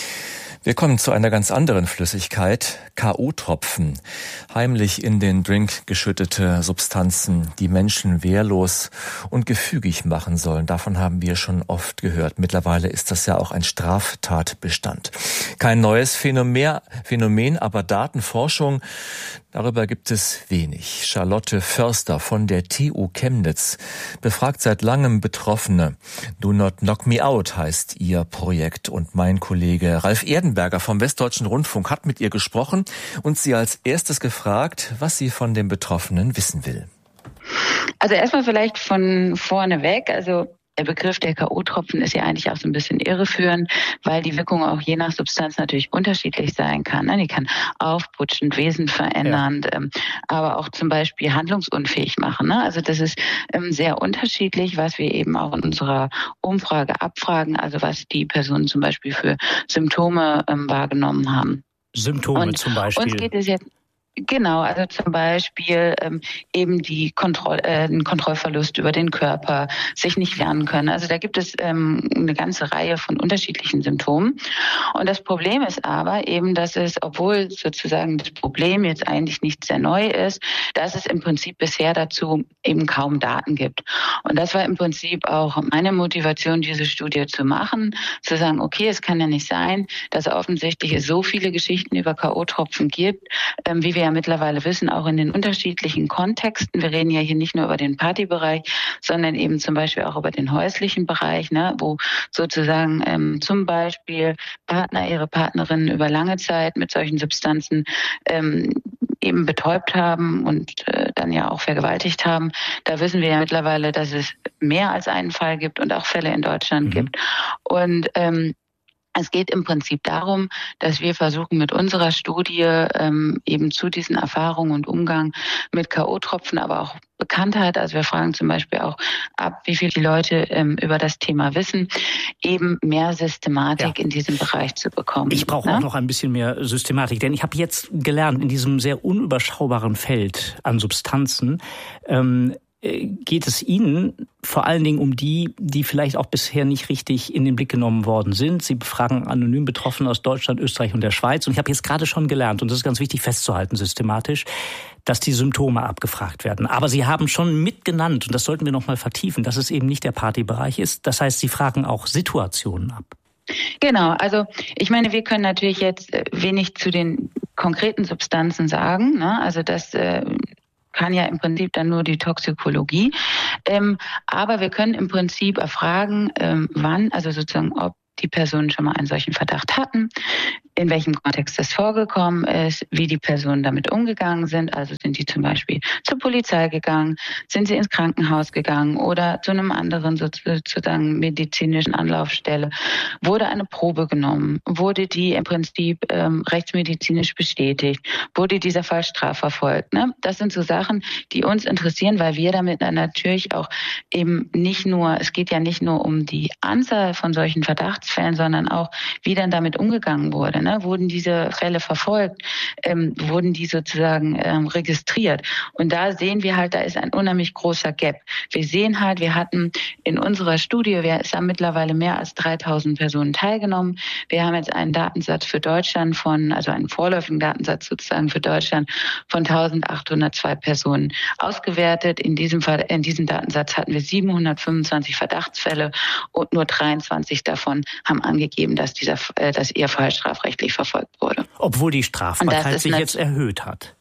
Wir kommen zu einer ganz anderen Flüssigkeit, K.O.-Tropfen. Heimlich in den Drink geschüttete Substanzen, die Menschen wehrlos und gefügig machen sollen. Davon haben wir schon oft gehört. Mittlerweile ist das ja auch ein Straftatbestand. Kein neues Phänomen, aber Datenforschung, darüber gibt es wenig. Charlotte Förster von der TU Chemnitz befragt seit langem Betroffene. Do Not Knock Me Out heißt ihr Projekt, und mein Kollege Ralf Erdenberger vom Westdeutschen Rundfunk hat mit ihr gesprochen und sie als erstes gefragt, was sie von den Betroffenen wissen will. Also erstmal vielleicht von vorne weg. Also Der Begriff der K.O.-Tropfen ist ja eigentlich auch so ein bisschen irreführend, weil die Wirkung auch je nach Substanz natürlich unterschiedlich sein kann. Die kann aufputschend, wesenverändernd, aber auch zum Beispiel handlungsunfähig machen. Also das ist sehr unterschiedlich, was wir eben auch in unserer Umfrage abfragen, also was die Personen zum Beispiel für Symptome wahrgenommen haben. Symptome zum Beispiel? Uns geht es jetzt Genau, also zum Beispiel eben die den Kontrollverlust über den Körper, sich nicht lernen können. Also da gibt es eine ganze Reihe von unterschiedlichen Symptomen. Und das Problem ist aber eben, dass es, obwohl sozusagen das Problem jetzt eigentlich nicht sehr neu ist, dass es im Prinzip bisher dazu eben kaum Daten gibt. Und das war im Prinzip auch meine Motivation, diese Studie zu machen, zu sagen, okay, es kann ja nicht sein, dass offensichtlich es so viele Geschichten über K.O.-Tropfen gibt, wie wir ja mittlerweile wissen, auch in den unterschiedlichen Kontexten. Wir reden ja hier nicht nur über den Partybereich, sondern eben zum Beispiel auch über den häuslichen Bereich, wo sozusagen zum Beispiel Partner ihre Partnerinnen über lange Zeit mit solchen Substanzen eben betäubt haben und dann ja auch vergewaltigt haben. Da wissen wir ja mittlerweile, dass es mehr als einen Fall gibt und auch Fälle in Deutschland gibt. Und es geht im Prinzip darum, dass wir versuchen, mit unserer Studie eben zu diesen Erfahrungen und Umgang mit K.O.-Tropfen, aber auch Bekanntheit, also wir fragen zum Beispiel auch ab, wie viele Leute über das Thema wissen, eben mehr Systematik in diesem Bereich zu bekommen. Ich brauche auch noch ein bisschen mehr Systematik, denn ich habe jetzt gelernt, in diesem sehr unüberschaubaren Feld an Substanzen geht es Ihnen vor allen Dingen um die vielleicht auch bisher nicht richtig in den Blick genommen worden sind. Sie befragen anonym Betroffene aus Deutschland, Österreich und der Schweiz. Und ich habe jetzt gerade schon gelernt, und das ist ganz wichtig festzuhalten systematisch, dass die Symptome abgefragt werden. Aber Sie haben schon mitgenannt, und das sollten wir noch mal vertiefen, dass es eben nicht der Partybereich ist. Das heißt, Sie fragen auch Situationen ab. Genau, also ich meine, wir können natürlich jetzt wenig zu den konkreten Substanzen sagen. Also das kann ja im Prinzip dann nur die Toxikologie. Aber wir können im Prinzip erfragen, wann, also sozusagen, ob die Personen schon mal einen solchen Verdacht hatten, in welchem Kontext das vorgekommen ist, wie die Personen damit umgegangen sind. Also sind die zum Beispiel zur Polizei gegangen, sind sie ins Krankenhaus gegangen oder zu einem anderen sozusagen medizinischen Anlaufstelle. Wurde eine Probe genommen? Wurde die im Prinzip rechtsmedizinisch bestätigt? Wurde dieser Fall strafverfolgt? Das sind so Sachen, die uns interessieren, weil wir damit dann natürlich auch eben nicht nur, es geht ja nicht nur um die Anzahl von solchen Verdachtsfällen, sondern auch, wie dann damit umgegangen wurde. Wurden diese Fälle verfolgt? Wurden die sozusagen registriert? Und da sehen wir halt, da ist ein unheimlich großer Gap. Wir sehen halt, wir hatten in unserer Studie, es haben mittlerweile mehr als 3000 Personen teilgenommen. Wir haben jetzt einen Datensatz für Deutschland also einen vorläufigen Datensatz sozusagen für Deutschland von 1802 Personen ausgewertet. In diesem Datensatz hatten wir 725 Verdachtsfälle und nur 23 davon haben angegeben, dass ihr Fall strafrechtlich verfolgt wurde. Obwohl die Strafbarkeit sich jetzt erhöht hat.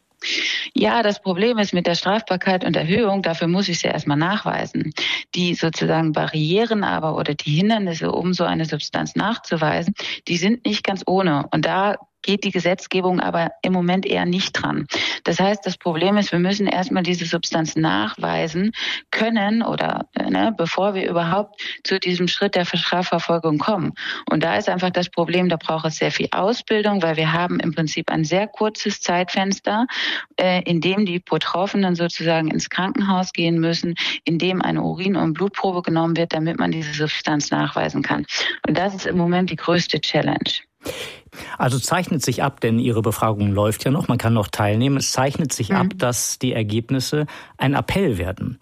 Ja, das Problem ist mit der Strafbarkeit und Erhöhung, dafür muss ich es ja erstmal nachweisen. Die sozusagen Barrieren aber oder die Hindernisse, um so eine Substanz nachzuweisen, die sind nicht ganz ohne. Und da geht die Gesetzgebung aber im Moment eher nicht dran. Das heißt, das Problem ist, wir müssen erstmal diese Substanz nachweisen können oder bevor wir überhaupt zu diesem Schritt der Strafverfolgung kommen. Und da ist einfach das Problem, da braucht es sehr viel Ausbildung, weil wir haben im Prinzip ein sehr kurzes Zeitfenster, in dem die Betroffenen sozusagen ins Krankenhaus gehen müssen, in dem eine Urin- und Blutprobe genommen wird, damit man diese Substanz nachweisen kann. Und das ist im Moment die größte Challenge. Also zeichnet sich ab, denn Ihre Befragung läuft ja noch, man kann noch teilnehmen, es zeichnet sich ab, dass die Ergebnisse ein Appell werden.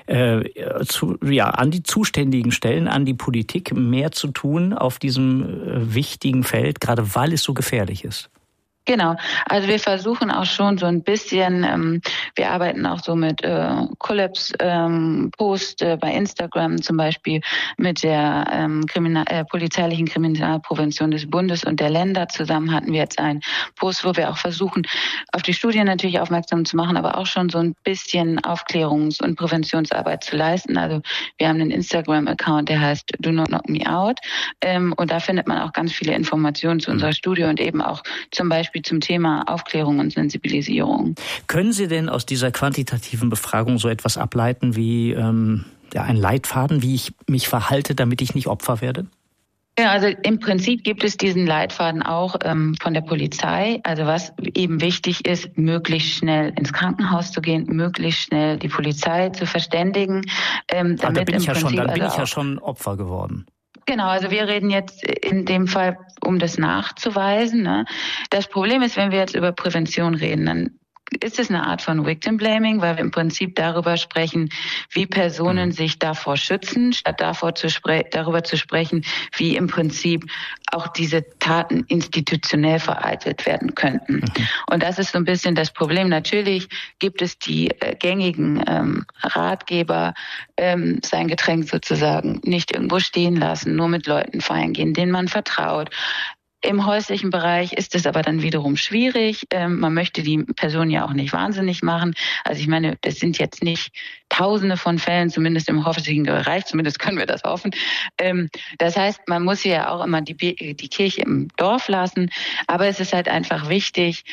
An die zuständigen Stellen, an die Politik, mehr zu tun auf diesem wichtigen Feld, gerade weil es so gefährlich ist. Genau, also wir versuchen auch schon so ein bisschen, wir arbeiten auch so mit Collabs, Post bei Instagram zum Beispiel mit der polizeilichen Kriminalprävention des Bundes und der Länder zusammen hatten wir jetzt einen Post, wo wir auch versuchen, auf die Studien natürlich aufmerksam zu machen, aber auch schon so ein bisschen Aufklärungs- und Präventionsarbeit zu leisten. Also wir haben einen Instagram-Account, der heißt Do Not Knock Me Out und da findet man auch ganz viele Informationen zu unserer Studie und eben auch zum Beispiel zum Thema Aufklärung und Sensibilisierung. Können Sie denn aus dieser quantitativen Befragung so etwas ableiten wie ein Leitfaden, wie ich mich verhalte, damit ich nicht Opfer werde? Ja, also im Prinzip gibt es diesen Leitfaden auch von der Polizei. Also was eben wichtig ist, möglichst schnell ins Krankenhaus zu gehen, möglichst schnell die Polizei zu verständigen. Dann bin ich ja schon Opfer geworden. Genau, also wir reden jetzt in dem Fall, um das nachzuweisen. Ne? Das Problem ist, wenn wir jetzt über Prävention reden, dann ist es eine Art von Victim Blaming, weil wir im Prinzip darüber sprechen, wie Personen sich davor schützen, statt darüber zu sprechen, wie im Prinzip auch diese Taten institutionell vereitelt werden könnten. Und das ist so ein bisschen das Problem. Natürlich gibt es die gängigen Ratgeber, sein Getränk sozusagen nicht irgendwo stehen lassen, nur mit Leuten feiern gehen, denen man vertraut. Im häuslichen Bereich ist es aber dann wiederum schwierig. Man möchte die Person ja auch nicht wahnsinnig machen. Also ich meine, das sind jetzt nicht Tausende von Fällen, zumindest im häuslichen Bereich, zumindest können wir das hoffen. Das heißt, man muss ja auch immer die Kirche im Dorf lassen. Aber es ist halt einfach wichtig,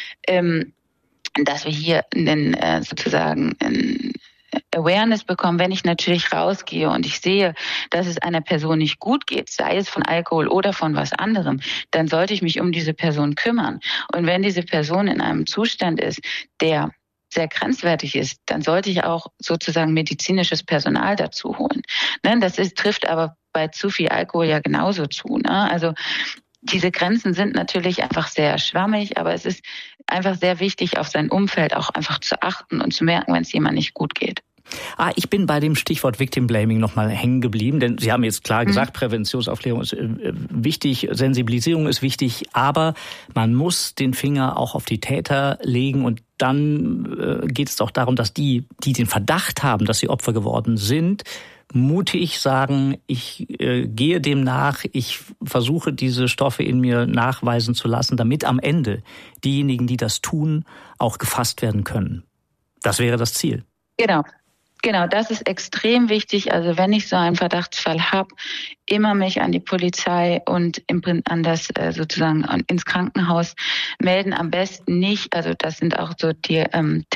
dass wir hier sozusagen Awareness bekommen, wenn ich natürlich rausgehe und ich sehe, dass es einer Person nicht gut geht, sei es von Alkohol oder von was anderem, dann sollte ich mich um diese Person kümmern. Und wenn diese Person in einem Zustand ist, der sehr grenzwertig ist, dann sollte ich auch sozusagen medizinisches Personal dazu holen. Das trifft aber bei zu viel Alkohol ja genauso zu. Also diese Grenzen sind natürlich einfach sehr schwammig, aber es ist einfach sehr wichtig, auf sein Umfeld auch einfach zu achten und zu merken, wenn es jemand nicht gut geht. Ich bin bei dem Stichwort Victim Blaming nochmal hängen geblieben, denn Sie haben jetzt klar gesagt, Präventionsaufklärung ist wichtig, Sensibilisierung ist wichtig, aber man muss den Finger auch auf die Täter legen und dann geht es auch darum, dass die den Verdacht haben, dass sie Opfer geworden sind, mutig sagen, ich gehe dem nach, ich versuche diese Stoffe in mir nachweisen zu lassen, damit am Ende diejenigen, die das tun, auch gefasst werden können. Das wäre das Ziel. Genau, das ist extrem wichtig. Also wenn ich so einen Verdachtsfall habe, immer mich an die Polizei und an das sozusagen ins Krankenhaus melden. Am besten nicht, also das sind auch so die